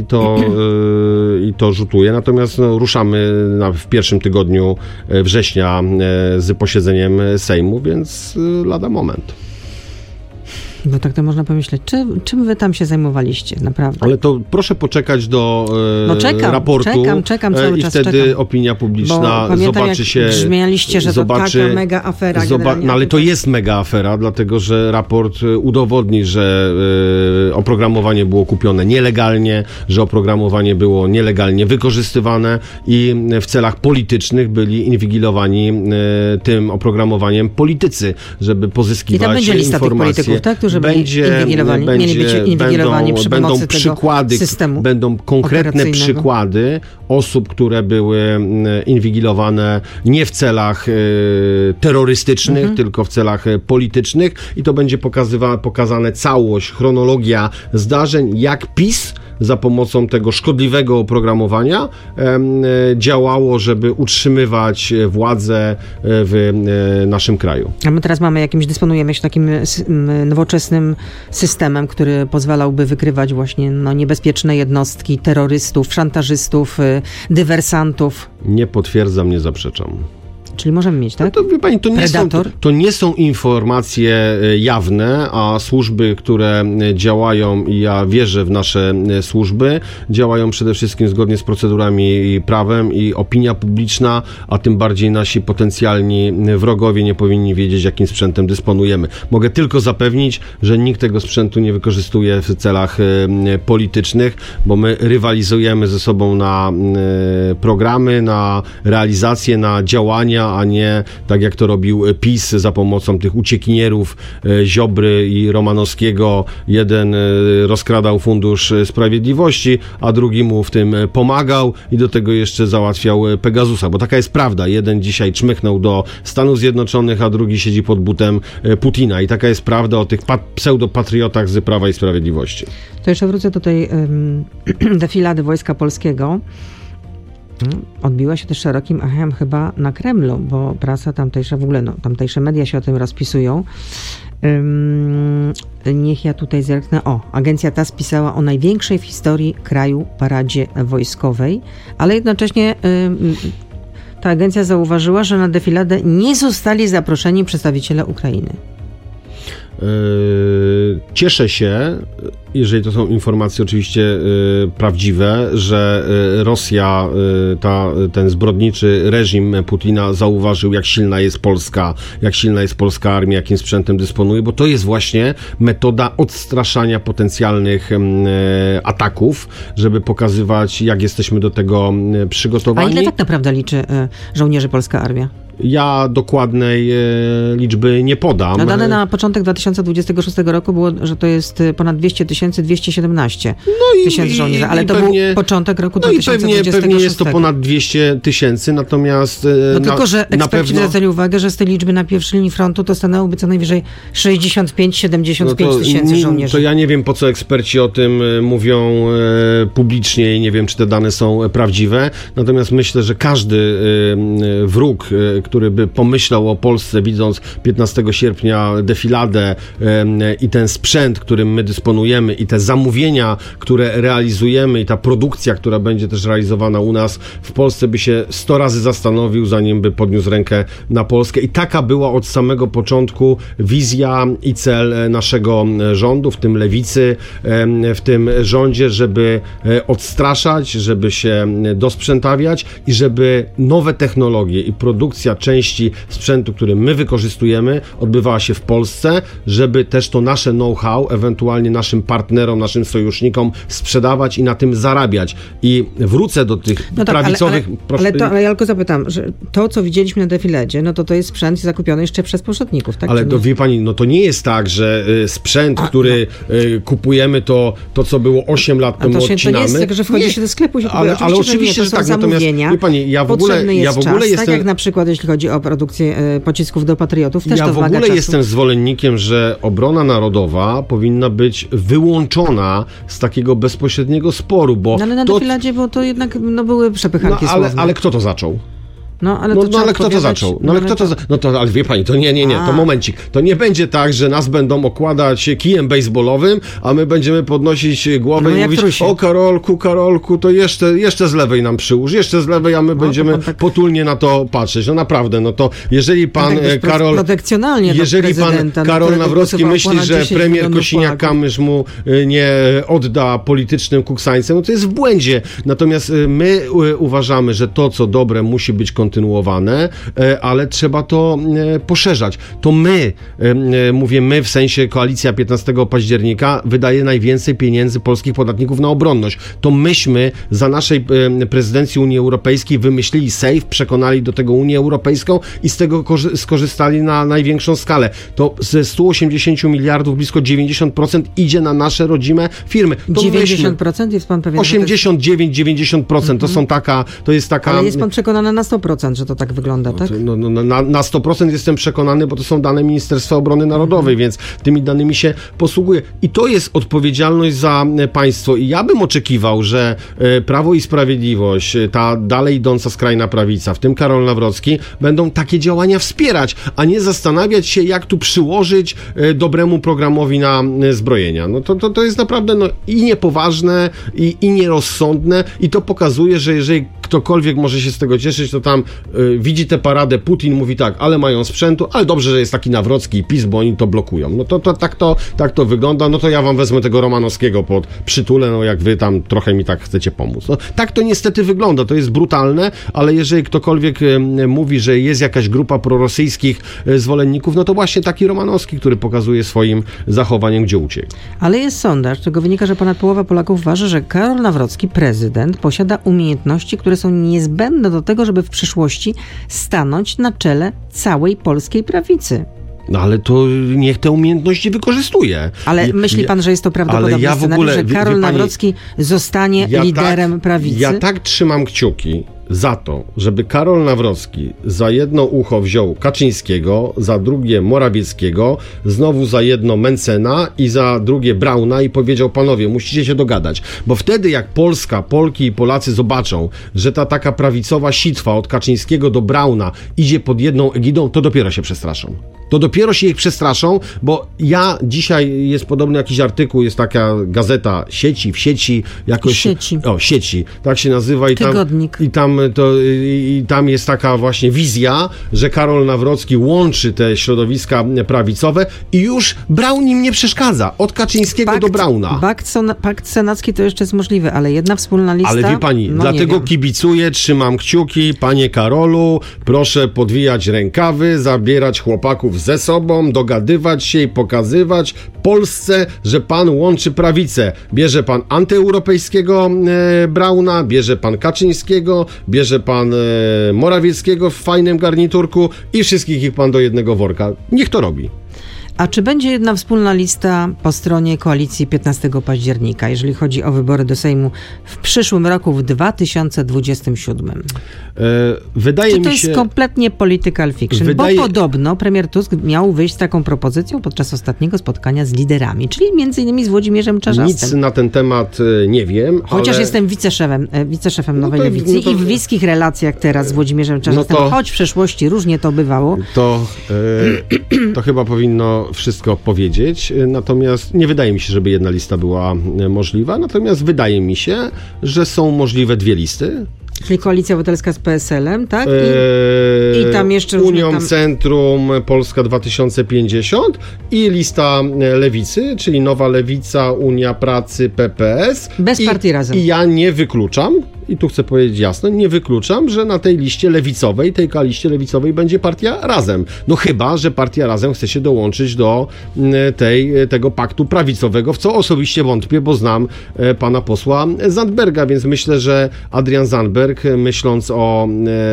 I to rzutuje. Natomiast ruszamy w pierwszym tygodniu września z posiedzeniem Sejmu, więc lada moment. Bo tak to można pomyśleć, czym wy tam się zajmowaliście naprawdę? Ale to proszę poczekać do raportu. Czekam cały czas. I wtedy opinia publiczna zobaczy się... Brzmialiście, że to taka mega afera. Ale to jest mega afera, dlatego że raport udowodni, że oprogramowanie było kupione nielegalnie, że oprogramowanie było nielegalnie wykorzystywane i w celach politycznych byli inwigilowani tym oprogramowaniem politycy, żeby pozyskiwać informacje. I tam będzie lista tych polityków, tak? Którzy żeby mieli być inwigilowani przy pomocy tego systemu będą konkretne przykłady osób, które były inwigilowane nie w celach terrorystycznych, tylko w celach politycznych i to będzie pokazane całość, chronologia zdarzeń, jak PiS za pomocą tego szkodliwego oprogramowania działało, żeby utrzymywać władzę w naszym kraju. A my teraz dysponujemy takim nowoczesnym systemem, który pozwalałby wykrywać właśnie niebezpieczne jednostki, terrorystów, szantażystów, dywersantów. Nie potwierdzam, nie zaprzeczam. Czyli możemy mieć, tak? No to wie pani, to nie są informacje jawne, a służby, które działają, i ja wierzę w nasze służby, działają przede wszystkim zgodnie z procedurami i prawem i opinia publiczna, a tym bardziej nasi potencjalni wrogowie nie powinni wiedzieć, jakim sprzętem dysponujemy. Mogę tylko zapewnić, że nikt tego sprzętu nie wykorzystuje w celach politycznych, bo my rywalizujemy ze sobą na programy, na realizacje, na działania, a nie tak jak to robił PiS za pomocą tych uciekinierów Ziobry i Romanowskiego. Jeden rozkradał Fundusz Sprawiedliwości, a drugi mu w tym pomagał i do tego jeszcze załatwiał Pegasusa, bo taka jest prawda. Jeden dzisiaj czmychnął do Stanów Zjednoczonych, a drugi siedzi pod butem Putina i taka jest prawda o tych pseudopatriotach z Prawa i Sprawiedliwości. To jeszcze wrócę do tej defilady Wojska Polskiego. Odbiła się też szerokim echem chyba na Kremlu, bo prasa tamtejsza, w ogóle tamtejsze media się o tym rozpisują. Niech ja tutaj zerknę. Agencja TASS pisała o największej w historii kraju paradzie wojskowej, ale jednocześnie ta agencja zauważyła, że na defiladę nie zostali zaproszeni przedstawiciele Ukrainy. Cieszę się, jeżeli to są informacje oczywiście prawdziwe, że Rosja, ten zbrodniczy reżim Putina zauważył, jak silna jest polska armia, jakim sprzętem dysponuje, bo to jest właśnie metoda odstraszania potencjalnych ataków, żeby pokazywać, jak jesteśmy do tego przygotowani. A ile tak naprawdę liczy żołnierzy polska armia? Ja dokładnej liczby nie podam. Dane na początek 2026 roku było, że to jest ponad 200 217 tysięcy żołnierzy, ale to pewnie, był początek roku 2026. Pewnie jest to ponad 200 tysięcy, natomiast tylko, że eksperci zwracali uwagę, że z tej liczby na pierwszej linii frontu to stanęłoby co najwyżej 65-75 tysięcy żołnierzy. To ja nie wiem, po co eksperci o tym mówią publicznie i nie wiem, czy te dane są prawdziwe, natomiast myślę, że każdy wróg, który by pomyślał o Polsce, widząc 15 sierpnia defiladę i ten sprzęt, którym my dysponujemy i te zamówienia, które realizujemy i ta produkcja, która będzie też realizowana u nas w Polsce, by się 100 razy zastanowił, zanim by podniósł rękę na Polskę. I taka była od samego początku wizja i cel naszego rządu, w tym lewicy, w tym rządzie, żeby odstraszać, żeby się dosprzętawiać i żeby nowe technologie i produkcja części sprzętu, który my wykorzystujemy, odbywała się w Polsce, żeby też to nasze know-how ewentualnie naszym partnerom, naszym sojusznikom sprzedawać i na tym zarabiać. I wrócę do tych prawicowych... Ale ja tylko zapytam, że to, co widzieliśmy na defiladzie, to jest sprzęt zakupiony jeszcze przez poprzedników, tak? Ale wie pani, to nie jest tak, że sprzęt, który kupujemy, to co było 8 lat temu odcinamy. To nie jest tak, że wchodzi się do sklepu i się kupuje. Ale oczywiście, że tak. Natomiast, wie pani, ja w ogóle jestem... Tak jak na przykład, jeśli chodzi o produkcję pocisków do patriotów, też ja to wymaga czasu. Ja w ogóle jestem zwolennikiem, że obrona narodowa powinna być wyłączona z takiego bezpośredniego sporu, bo... ale na defiladzie, bo to jednak były przepychanki słowne. Ale kto to zaczął? Ale kto to zaczął? Ale wie pani, to nie, to momencik. To nie będzie tak, że nas będą okładać kijem baseballowym, a my będziemy podnosić głowę i mówić: o Karolku, to jeszcze z lewej nam przyłóż, jeszcze z lewej, a my będziemy potulnie na to patrzeć. Naprawdę, to jeżeli pan Karol Nawrocki myśli, że premier Kosiniak-Kamysz mu nie odda politycznym kuksańcem, to jest w błędzie. Natomiast my uważamy, że to, co dobre, musi być kontynuowane, ale trzeba to poszerzać. To my, mówię my, w sensie koalicja 15 października wydaje najwięcej pieniędzy polskich podatników na obronność. To myśmy za naszej prezydencji Unii Europejskiej wymyślili SAFE, przekonali do tego Unię Europejską i z tego skorzystali na największą skalę. To ze 180 miliardów blisko 90% idzie na nasze rodzime firmy. To 90% jest pan pewien? 89-90% to jest taka... Ale jest pan przekonany na 100%, że to tak wygląda, tak? Na 100% jestem przekonany, bo to są dane Ministerstwa Obrony Narodowej, więc tymi danymi się posługuję. I to jest odpowiedzialność za państwo. I ja bym oczekiwał, że Prawo i Sprawiedliwość, ta dalej idąca skrajna prawica, w tym Karol Nawrocki, będą takie działania wspierać, a nie zastanawiać się, jak tu przyłożyć dobremu programowi na zbrojenia. No to jest naprawdę i niepoważne, i nierozsądne, i to pokazuje, że jeżeli ktokolwiek może się z tego cieszyć, to tam widzi tę paradę, Putin mówi tak, ale mają sprzętu, ale dobrze, że jest taki Nawrocki i PiS, bo oni to blokują. No to tak to wygląda, no to ja wam wezmę tego Romanowskiego pod przytulę, no jak wy tam trochę mi tak chcecie pomóc. No, tak to niestety wygląda, to jest brutalne, ale jeżeli ktokolwiek mówi, że jest jakaś grupa prorosyjskich zwolenników, no to właśnie taki Romanowski, który pokazuje swoim zachowaniem, gdzie uciekł. Ale jest sondaż, z którego wynika, że ponad połowa Polaków uważa, że Karol Nawrocki, prezydent, posiada umiejętności, które są niezbędne do tego, żeby w przyszłości stanąć na czele całej polskiej prawicy. No ale to niech te umiejętności wykorzystuje. Ale myśli pan, że jest to prawdopodobny scenariusz, że Karol Nawrocki zostanie liderem prawicy? Ja tak trzymam kciuki za to, żeby Karol Nawrocki za jedno ucho wziął Kaczyńskiego, za drugie Morawieckiego, znowu za jedno Mencena i za drugie Brauna i powiedział: panowie, musicie się dogadać, bo wtedy jak Polki i Polacy zobaczą, że ta taka prawicowa sitwa od Kaczyńskiego do Brauna idzie pod jedną egidą, to dopiero się przestraszą. To dopiero się ich przestraszą, bo dzisiaj jest podobny jakiś artykuł, jest taka gazeta w sieci, jakoś... Sieci, tak się nazywa. Tygodnik. I tam jest taka właśnie wizja, że Karol Nawrocki łączy te środowiska prawicowe i już Braun im nie przeszkadza. Od Kaczyńskiego do Brauna. Pakt senacki to jeszcze jest możliwe, ale jedna wspólna lista... Ale wie pani, dlatego kibicuję, trzymam kciuki. Panie Karolu, proszę podwijać rękawy, zabierać chłopaków ze sobą, dogadywać się i pokazywać Polsce, że pan łączy prawicę. Bierze pan antyeuropejskiego Brauna, bierze pan Kaczyńskiego, bierze pan Morawieckiego w fajnym garniturku i wszystkich ich pan do jednego worka. Niech to robi. A czy będzie jedna wspólna lista po stronie koalicji 15 października, jeżeli chodzi o wybory do Sejmu w przyszłym roku, w 2027? Wydaje mi się... to jest kompletnie political fiction? Bo podobno premier Tusk miał wyjść z taką propozycją podczas ostatniego spotkania z liderami, czyli między innymi z Włodzimierzem Czarzastym. Nic na ten temat nie wiem. Chociaż jestem wiceszefem Nowej Lewicy i w bliskich relacjach teraz z Włodzimierzem Czarzastym, choć w przeszłości różnie to bywało. To chyba powinno wszystko powiedzieć, natomiast nie wydaje mi się, żeby jedna lista była możliwa, natomiast wydaje mi się, że są możliwe dwie listy. Czyli Koalicja Obywatelska z PSL-em, tak? I tam jeszcze... Unią Centrum Polska 2050 i lista Lewicy, czyli Nowa Lewica, Unia Pracy, PPS. Bez partii Razem. I ja nie wykluczam, i tu chcę powiedzieć jasno, nie wykluczam, że na tej liście lewicowej, tej liście lewicowej będzie partia Razem. No chyba, że partia Razem chce się dołączyć do tego paktu prawicowego, w co osobiście wątpię, bo znam pana posła Zandberga, więc myślę, że Adrian Zandberg, myśląc o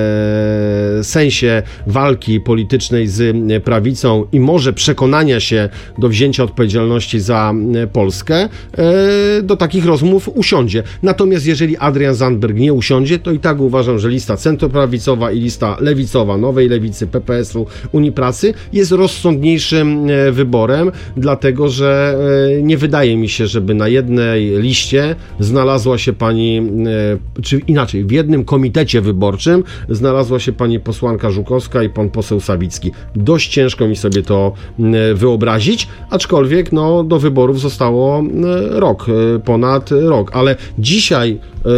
sensie walki politycznej z prawicą i może przekonania się do wzięcia odpowiedzialności za Polskę, do takich rozmów usiądzie. Natomiast jeżeli Adrian Zandberg nie usiądzie, to i tak uważam, że lista centroprawicowa i lista lewicowa, Nowej Lewicy, PPS-u, Unii Pracy jest rozsądniejszym wyborem, dlatego że nie wydaje mi się, żeby na jednej liście znalazła się pani, czy inaczej, w jednym komitecie wyborczym znalazła się pani posłanka Żukowska i pan poseł Sawicki. Dość ciężko mi sobie to wyobrazić, aczkolwiek do wyborów zostało ponad rok, ale dzisiaj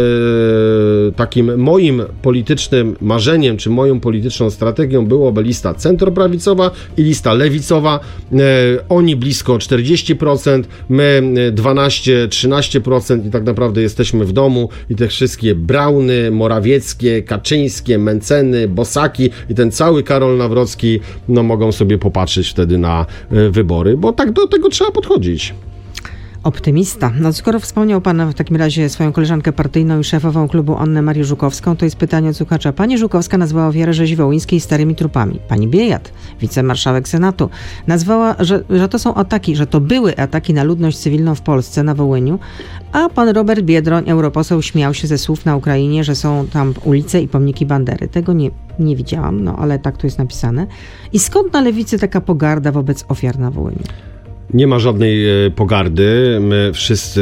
takim moim politycznym marzeniem, czy moją polityczną strategią byłoby lista centroprawicowa i lista lewicowa. Oni blisko 40%, my 12-13% i tak naprawdę jesteśmy w domu i te wszystkie Brauny, Morawieckie, Kaczyńskie, Menceny, Bosaki i ten cały Karol Nawrocki, no mogą sobie popatrzeć wtedy na wybory, bo tak do tego trzeba podchodzić. Optymista. No skoro wspomniał pan w takim razie swoją koleżankę partyjną i szefową klubu Annę Marię Żukowską, to jest pytanie od słuchacza. Pani Żukowska nazwała ofiarę rzezi wołyńskiej starymi trupami. Pani Biejat, wicemarszałek Senatu, nazwała, że to są ataki, że to były ataki na ludność cywilną w Polsce, na Wołyniu, a pan Robert Biedroń, europoseł, śmiał się ze słów na Ukrainie, że są tam ulice i pomniki Bandery. Tego nie widziałam, no ale tak tu jest napisane. I skąd na lewicy taka pogarda wobec ofiar na Wołyniu? Nie ma żadnej pogardy. My wszyscy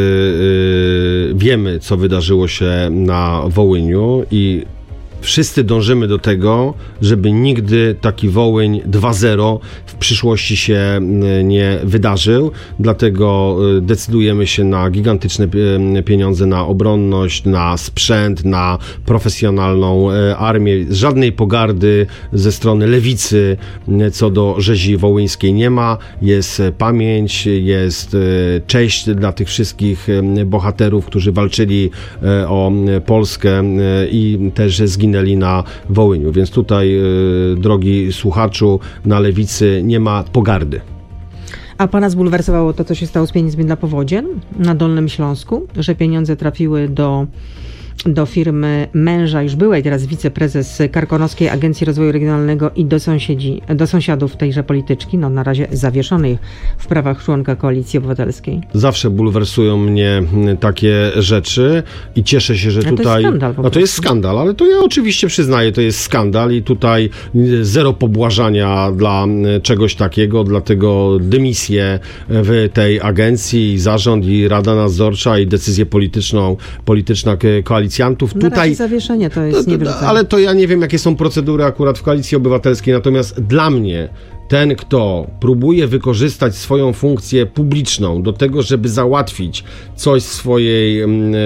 wiemy, co wydarzyło się na Wołyniu i wszyscy dążymy do tego, żeby nigdy taki Wołyń 2.0 w przyszłości się nie wydarzył. Dlatego decydujemy się na gigantyczne pieniądze na obronność, na sprzęt, na profesjonalną armię. Żadnej pogardy ze strony lewicy co do rzezi wołyńskiej nie ma. Jest pamięć, jest cześć dla tych wszystkich bohaterów, którzy walczyli o Polskę i też zginęli na Wołyniu. Więc tutaj, drogi słuchaczu, na lewicy nie ma pogardy. A pana zbulwersowało to, co się stało z pieniędzmi dla powodzien na Dolnym Śląsku? Że pieniądze trafiły do firmy męża już byłej teraz wiceprezes Karkonoskiej Agencji Rozwoju Regionalnego i do sąsiadów tejże polityczki, no na razie zawieszonej w prawach członka Koalicji Obywatelskiej. Zawsze bulwersują mnie takie rzeczy i cieszę się, że tutaj... To jest skandal. No to jest skandal, ale to ja oczywiście przyznaję, to jest skandal i tutaj zero pobłażania dla czegoś takiego, dlatego dymisję w tej agencji, i zarząd, i Rada Nadzorcza, i decyzję polityczna koalicjantów. Na razie zawieszenie to jest niewyrzucane. Ale to ja nie wiem, jakie są procedury akurat w Koalicji Obywatelskiej, natomiast dla mnie ten, kto próbuje wykorzystać swoją funkcję publiczną do tego, żeby załatwić coś swojej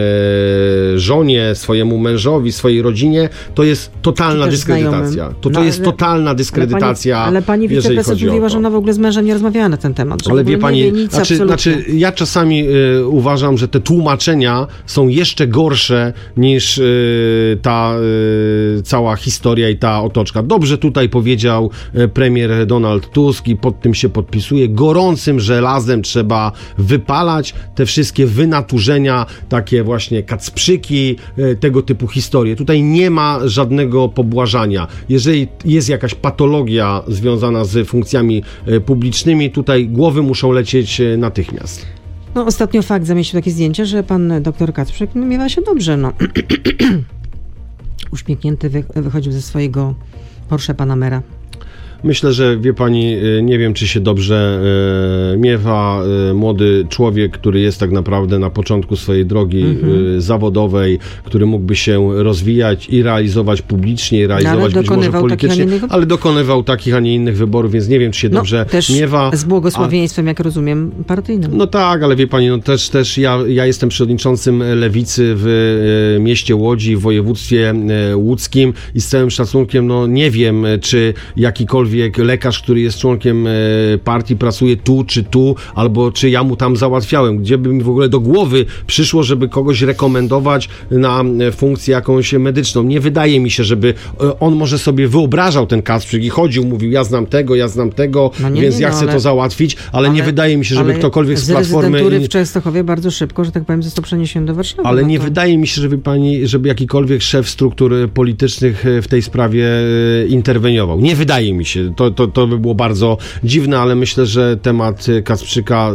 żonie, swojemu mężowi, swojej rodzinie, to jest totalna dyskredytacja. To jest totalna dyskredytacja. Ale pani wiceprezes mówiła, że ona w ogóle z mężem nie rozmawiała na ten temat. Ale wie pani, ja czasami uważam, że te tłumaczenia są jeszcze gorsze niż ta cała historia i ta otoczka. Dobrze tutaj powiedział premier Donald Tusk i pod tym się podpisuje. Gorącym żelazem trzeba wypalać te wszystkie wynaturzenia, takie właśnie kacprzyki, tego typu historie. Tutaj nie ma żadnego pobłażania. Jeżeli jest jakaś patologia związana z funkcjami publicznymi, tutaj głowy muszą lecieć natychmiast. No ostatnio fakt zamieścił takie zdjęcie, że pan doktor Kacprzyk miewa się dobrze, no. Uśmiechnięty wychodził ze swojego Porsche Panamera. Myślę, że wie pani, nie wiem, czy się dobrze miewa. Młody człowiek, który jest tak naprawdę na początku swojej drogi zawodowej, który mógłby się rozwijać i realizować publicznie, i realizować być może politycznie, ale dokonywał takich, a nie innych wyborów, więc nie wiem, czy się dobrze miewa. Z błogosławieństwem, jak rozumiem, partyjnym. No tak, ale wie pani, no też ja jestem przewodniczącym Lewicy w mieście Łodzi, w województwie łódzkim i z całym szacunkiem, no nie wiem, czy jakikolwiek lekarz, który jest członkiem partii, pracuje tu czy tu, albo czy ja mu tam załatwiałem. Gdzie by mi w ogóle do głowy przyszło, żeby kogoś rekomendować na funkcję jakąś medyczną. Nie wydaje mi się, żeby on może sobie wyobrażał ten Kacprzyk i chodził, mówił, ja znam tego, więc ja chcę to załatwić, ale nie wydaje mi się, żeby ktokolwiek z Platformy... rezydentury w Częstochowie bardzo szybko, że tak powiem, został przeniesiony do Warszawy. Ale nie wydaje mi się, żeby jakikolwiek szef struktur politycznych w tej sprawie interweniował. Nie wydaje mi się. To by było bardzo dziwne, ale myślę, że temat Kacprzyka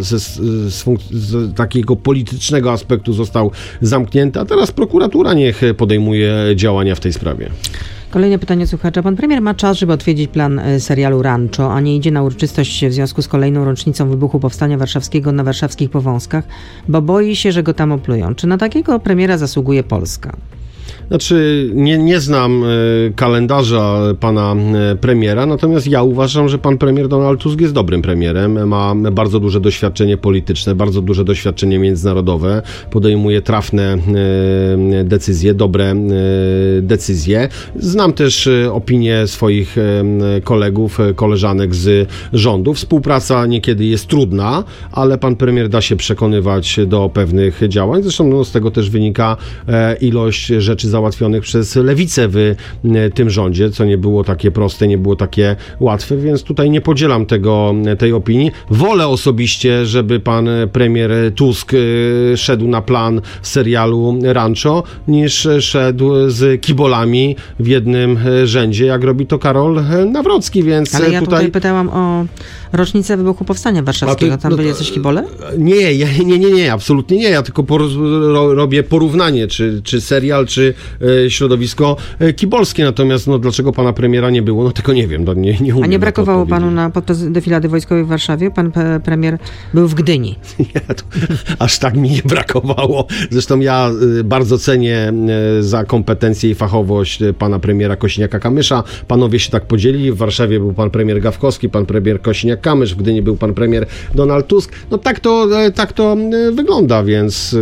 z takiego politycznego aspektu został zamknięty, a teraz prokuratura niech podejmuje działania w tej sprawie. Kolejne pytanie słuchacza. Pan premier ma czas, żeby odwiedzić plan serialu Rancho, a nie idzie na uroczystość w związku z kolejną rocznicą wybuchu Powstania Warszawskiego na warszawskich Powązkach, bo boi się, że go tam oplują. Czy na takiego premiera zasługuje Polska? Znaczy, nie znam kalendarza pana premiera, natomiast ja uważam, że pan premier Donald Tusk jest dobrym premierem, ma bardzo duże doświadczenie polityczne, bardzo duże doświadczenie międzynarodowe, podejmuje trafne decyzje, dobre decyzje. Znam też opinie swoich kolegów, koleżanek z rządu. Współpraca niekiedy jest trudna, ale pan premier da się przekonywać do pewnych działań. Zresztą z tego też wynika ilość rzeczy załatwionych załatwionych przez lewicę w tym rządzie, co nie było takie proste, nie było takie łatwe, więc tutaj nie podzielam tej opinii. Wolę osobiście, żeby pan premier Tusk szedł na plan serialu Rancho, niż szedł z kibolami w jednym rzędzie, jak robi to Karol Nawrocki, więc ale ja tutaj pytałam o rocznicę wybuchu Powstania Warszawskiego. Tam byli jacyś kibole? Nie, absolutnie nie. Ja tylko robię porównanie, czy serial, czy środowisko kibolskie. Natomiast dlaczego pana premiera nie było, tego nie wiem. Nie umiem. A nie brakowało panu podczas defilady wojskowej w Warszawie? Pan premier był w Gdyni. Aż tak mi nie brakowało. Zresztą ja bardzo cenię za kompetencje i fachowość pana premiera Kosiniaka-Kamysza. Panowie się tak podzielili. W Warszawie był pan premier Gawkowski, pan premier Kosiniak-Kamysz, w Gdyni był pan premier Donald Tusk. Tak to wygląda, więc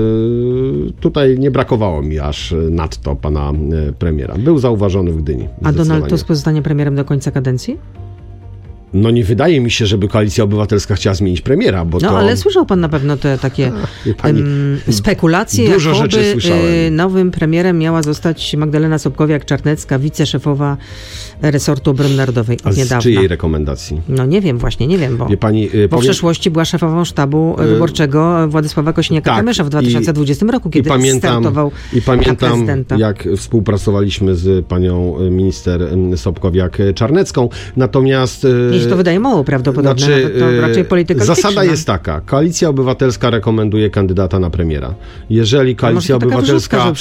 tutaj nie brakowało mi aż nadto pana premiera. Był zauważony w Gdyni. A Donald Tusk pozostanie premierem do końca kadencji? Nie wydaje mi się, żeby Koalicja Obywatelska chciała zmienić premiera, bo ale słyszał pan na pewno te takie spekulacje, dużo rzeczy słyszałem. Nowym premierem miała zostać Magdalena Sobkowiak-Czarnecka, wiceszefowa resortu obrony narodowej od niedawna. Z czyjej rekomendacji? Nie wiem, bo w przeszłości była szefową sztabu wyborczego Władysława Kosiniaka-Kamysza w 2020 roku, kiedy startował I pamiętam, jak współpracowaliśmy z panią minister Sobkowiak-Czarnecką. Natomiast się to wydaje mało prawdopodobne, to raczej polityka zasada jest taka. Koalicja Obywatelska rekomenduje kandydata na premiera. Jeżeli Koalicja Obywatelska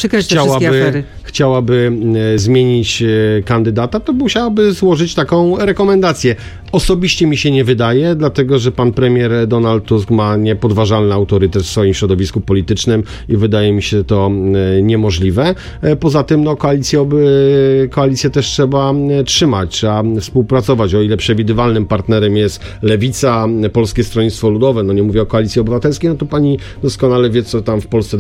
chciałaby zmienić kandydata, to musiałaby złożyć taką rekomendację. Osobiście mi się nie wydaje, dlatego że pan premier Donald Tusk ma niepodważalny autorytet w swoim środowisku politycznym i wydaje mi się to niemożliwe. Poza tym koalicję też trzeba trzymać, trzeba współpracować. O ile przewidywalnym partnerem jest Lewica, Polskie Stronnictwo Ludowe, nie mówię o Koalicji Obywatelskiej, to pani doskonale wie, co tam w Polsce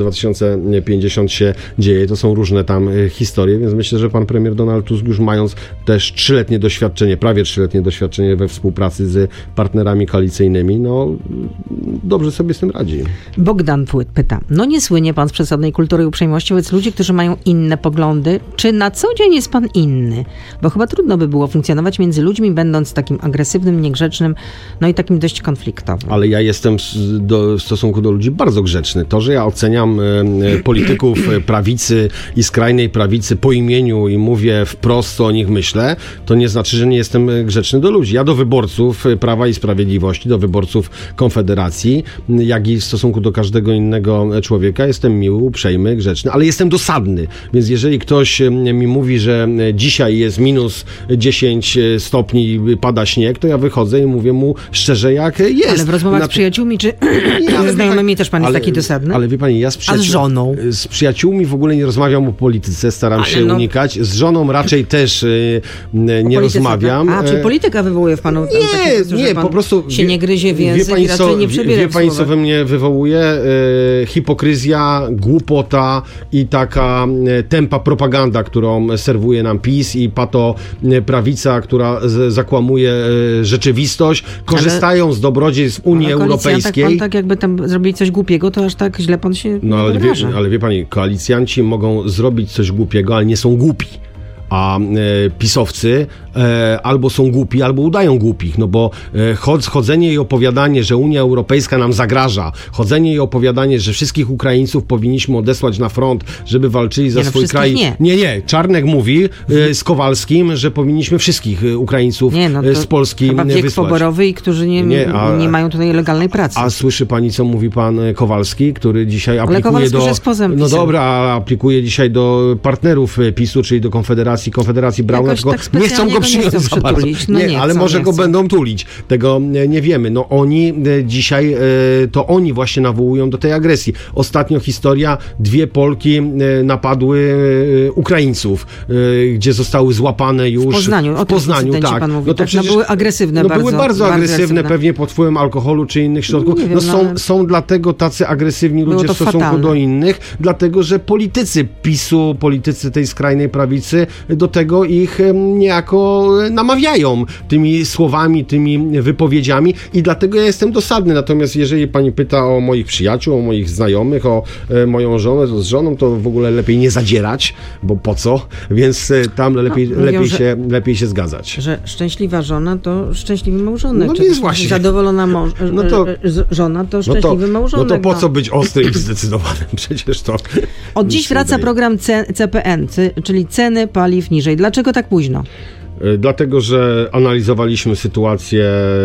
2050 się dzieje. To są różne tam historie, więc myślę, że pan premier Donald Tusk, już mając też prawie 3-letnie doświadczenie we współpracy z partnerami koalicyjnymi, dobrze sobie z tym radzi. Bogdan Płyt pyta, nie słynie pan z przesadnej kultury i uprzejmości wobec ludzi, którzy mają inne poglądy? Czy na co dzień jest pan inny? Bo chyba trudno by było funkcjonować między ludźmi, będąc takim agresywnym, niegrzecznym, i takim dość konfliktowym. Ale ja jestem w stosunku do ludzi bardzo grzeczny. To, że ja oceniam polityków prawicy i skrajnej prawicy po imieniu i mówię wprost, co o nich myślę, to nie znaczy, że nie jestem grzeczny do ludzi. Ja do wyborców Prawa i Sprawiedliwości, do wyborców Konfederacji, jak i w stosunku do każdego innego człowieka jestem miły, uprzejmy, grzeczny, ale jestem dosadny. Więc jeżeli ktoś mi mówi, że dzisiaj jest minus 10 stopni, pada śnieg, to ja wychodzę i mówię mu szczerze, jak jest. Ale w rozmowach z przyjaciółmi, czy ze znajomymi też pan jest taki dosadny? Ale wie pani, ja A z żoną? Z przyjaciółmi w ogóle nie rozmawiam o polityce, staram się unikać. Z żoną raczej też nie rozmawiam. Czyli polityka wywołuje w panu nie, po prostu się nie gryzie w język i raczej nie przebiera. Wie pani, co we mnie wywołuje? Hipokryzja, głupota i taka tępa propaganda, którą serwuje nam PiS i prawica, która zakłamuje rzeczywistość, korzystają z dobrodziejstw Unii Europejskiej. Tak jakby tam zrobili coś głupiego, to aż tak źle pan się ale wie pani, koalicjanci mogą zrobić coś głupiego, ale nie są głupi. A pisowcy albo są głupi, albo udają głupich, bo chodzenie i opowiadanie, że Unia Europejska nam zagraża, chodzenie i opowiadanie, że wszystkich Ukraińców powinniśmy odesłać na front, żeby walczyli za swój kraj. Nie. Czarnek mówi z Kowalskim, że powinniśmy wszystkich Ukraińców z Polski chyba wiek wysłać. poborowy, którzy nie mają tutaj legalnej pracy. A słyszy pani, co mówi pan Kowalski, który dzisiaj aplikuje aplikuje dzisiaj do partnerów PiS-u, czyli do Konfederacji Brauna, tylko nie chcą go przyjąć za bardzo. Ale może go będą tulić. Tego nie wiemy. Oni dzisiaj, to oni właśnie nawołują do tej agresji. Ostatnio historia, 2 Polki napadły Ukraińców, gdzie zostały złapane już w Poznaniu, tak. Pan mówi, były agresywne bardzo. Były bardzo agresywne, pewnie pod wpływem alkoholu czy innych środków. Są dlatego tacy agresywni ludzie w stosunku do innych, dlatego, że politycy PiS-u, politycy tej skrajnej prawicy do tego ich niejako namawiają tymi słowami, tymi wypowiedziami i dlatego ja jestem dosadny. Natomiast jeżeli pani pyta o moich przyjaciół, o moich znajomych, o moją żonę, to z żoną to w ogóle lepiej nie zadzierać, bo po co? Więc tam lepiej się zgadzać. Że szczęśliwa żona to szczęśliwy małżonek. No więc właśnie. Zadowolona żona to szczęśliwy małżonek. No to po co być ostrym i zdecydowanym? Przecież to... Od dziś wraca program CPN, czyli ceny paliw niżej. Dlaczego tak późno? Dlatego, że analizowaliśmy sytuację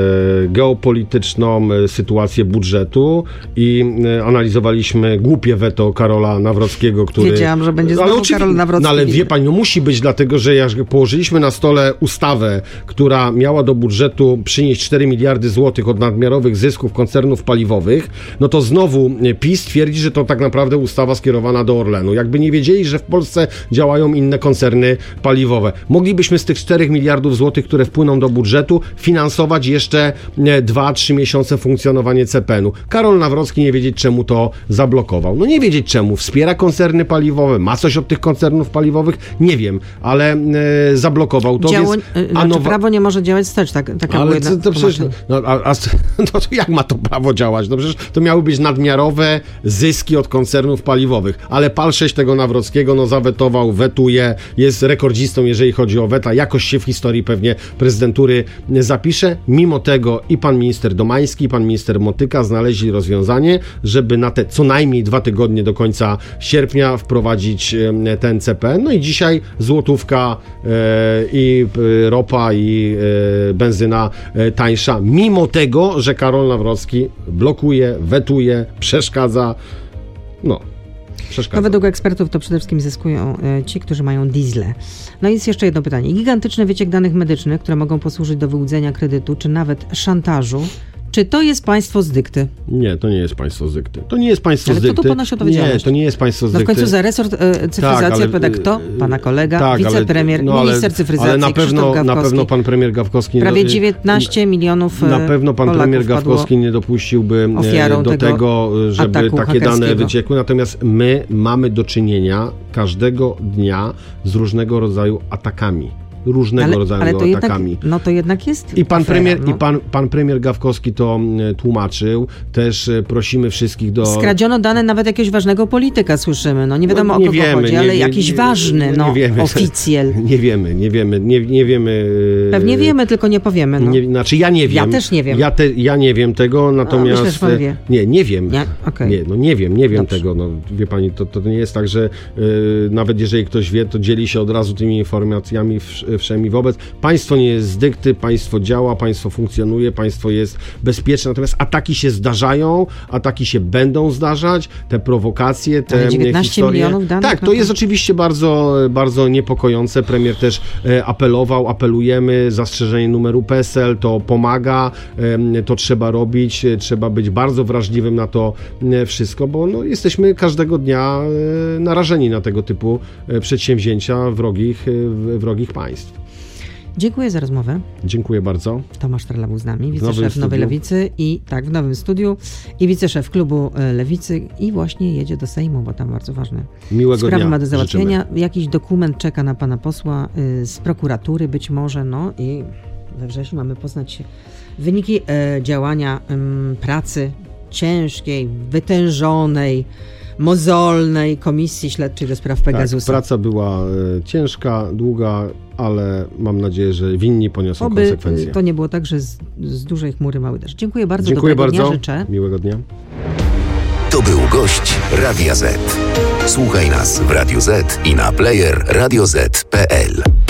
geopolityczną, sytuację budżetu i analizowaliśmy głupie weto Karola Nawrockiego, który... Wiedziałam, że będzie znowu Karol Nawrocki. No ale wie pani, no musi być, dlatego, że jak położyliśmy na stole ustawę, która miała do budżetu przynieść 4 miliardy złotych od nadmiarowych zysków koncernów paliwowych, no to znowu PiS twierdzi, że to tak naprawdę ustawa skierowana do Orlenu. Jakby nie wiedzieli, że w Polsce działają inne koncerny paliwowe. Moglibyśmy z tych 4 miliardów złotych, które wpłyną do budżetu, finansować jeszcze 2-3 miesiące funkcjonowanie CPN-u. Karol Nawrocki nie wiedzieć, czemu to zablokował. No nie wiedzieć czemu. Wspiera koncerny paliwowe, ma coś od tych koncernów paliwowych, nie wiem, ale zablokował to. Prawo nie może działać wstecz, taka ale to przecież, to jak ma to prawo działać? No przecież to miały być nadmiarowe zyski od koncernów paliwowych, ale PAL 6 tego Nawrockiego zawetował, wetuje, jest rekordzistą, jeżeli chodzi o weta, jakoś się w historii pewnie prezydentury zapisze. Mimo tego i pan minister Domański, i pan minister Motyka znaleźli rozwiązanie, żeby na te co najmniej 2 tygodnie do końca sierpnia wprowadzić ten CPN. No i dzisiaj złotówka i ropa i benzyna tańsza, mimo tego, że Karol Nawrocki blokuje, wetuje, przeszkadza. No według ekspertów to przede wszystkim zyskują ci, którzy mają diesle. No i jest jeszcze jedno pytanie. Gigantyczny wyciek danych medycznych, które mogą posłużyć do wyłudzenia kredytu, czy nawet szantażu. Czy to jest państwo z dykty? Nie, to nie jest państwo z dykty. To nie jest państwo z dykty. Ale kto tu ponosi odpowiedzialność? Nie, to nie jest państwo z dykty. No w końcu za resort cyfryzacji odpowiada kto? Pana kolega, wicepremier, minister cyfryzacji, ale na pewno pan premier Gawkowski... Prawie 19 milionów na pewno pan premier Gawkowski nie dopuściłby do tego, żeby takie dane wyciekły. Natomiast my mamy do czynienia każdego dnia z różnego rodzaju atakami. Atakami. No to jednak jest. I pan premier, pan premier Gawkowski to tłumaczył. Też prosimy wszystkich do... Skradziono dane nawet jakiegoś ważnego polityka, słyszymy. No nie wiadomo o kogo chodzi, ale jakiś ważny, oficjel. Nie wiemy. Pewnie wiemy, tylko nie powiemy. No. Znaczy ja nie wiem. Ja też nie wiem. Ja nie wiem tego, natomiast... Myślę, że pan wie. Nie wiem. Nie wiem tego. No, wie pani, to nie jest tak, że nawet jeżeli ktoś wie, to dzieli się od razu tymi informacjami wszemi wobec. Państwo nie jest z dykty, państwo działa, państwo funkcjonuje, państwo jest bezpieczne, natomiast ataki się zdarzają, ataki się będą zdarzać, te prowokacje, te 19 historie. Milionów danych? Tak, to jest oczywiście bardzo, bardzo niepokojące. Premier też apelujemy, zastrzeżenie numeru PESEL, to pomaga, to trzeba robić, trzeba być bardzo wrażliwym na to wszystko, bo jesteśmy każdego dnia narażeni na tego typu przedsięwzięcia wrogich państw. Dziękuję za rozmowę. Dziękuję bardzo. Tomasz Trela był z nami, wiceszef Nowej Lewicy w nowym studiu i wiceszef klubu Lewicy i właśnie jedzie do Sejmu, bo tam bardzo ważne sprawy ma do załatwienia. Życzymy. Jakiś dokument czeka na pana posła z prokuratury być może, i we wrześniu mamy poznać wyniki działania pracy ciężkiej, wytężonej, mozolnej Komisji Śledczej do spraw Pegasusa. Tak, praca była ciężka, długa, ale mam nadzieję, że winni poniosą konsekwencje. To nie było tak, że z dużej chmury mały deszcz. Dziękuję bardzo. Dobrego dnia życzę. Miłego dnia. To był gość Radia Z. Słuchaj nas w Radio Z i na player radioz.pl.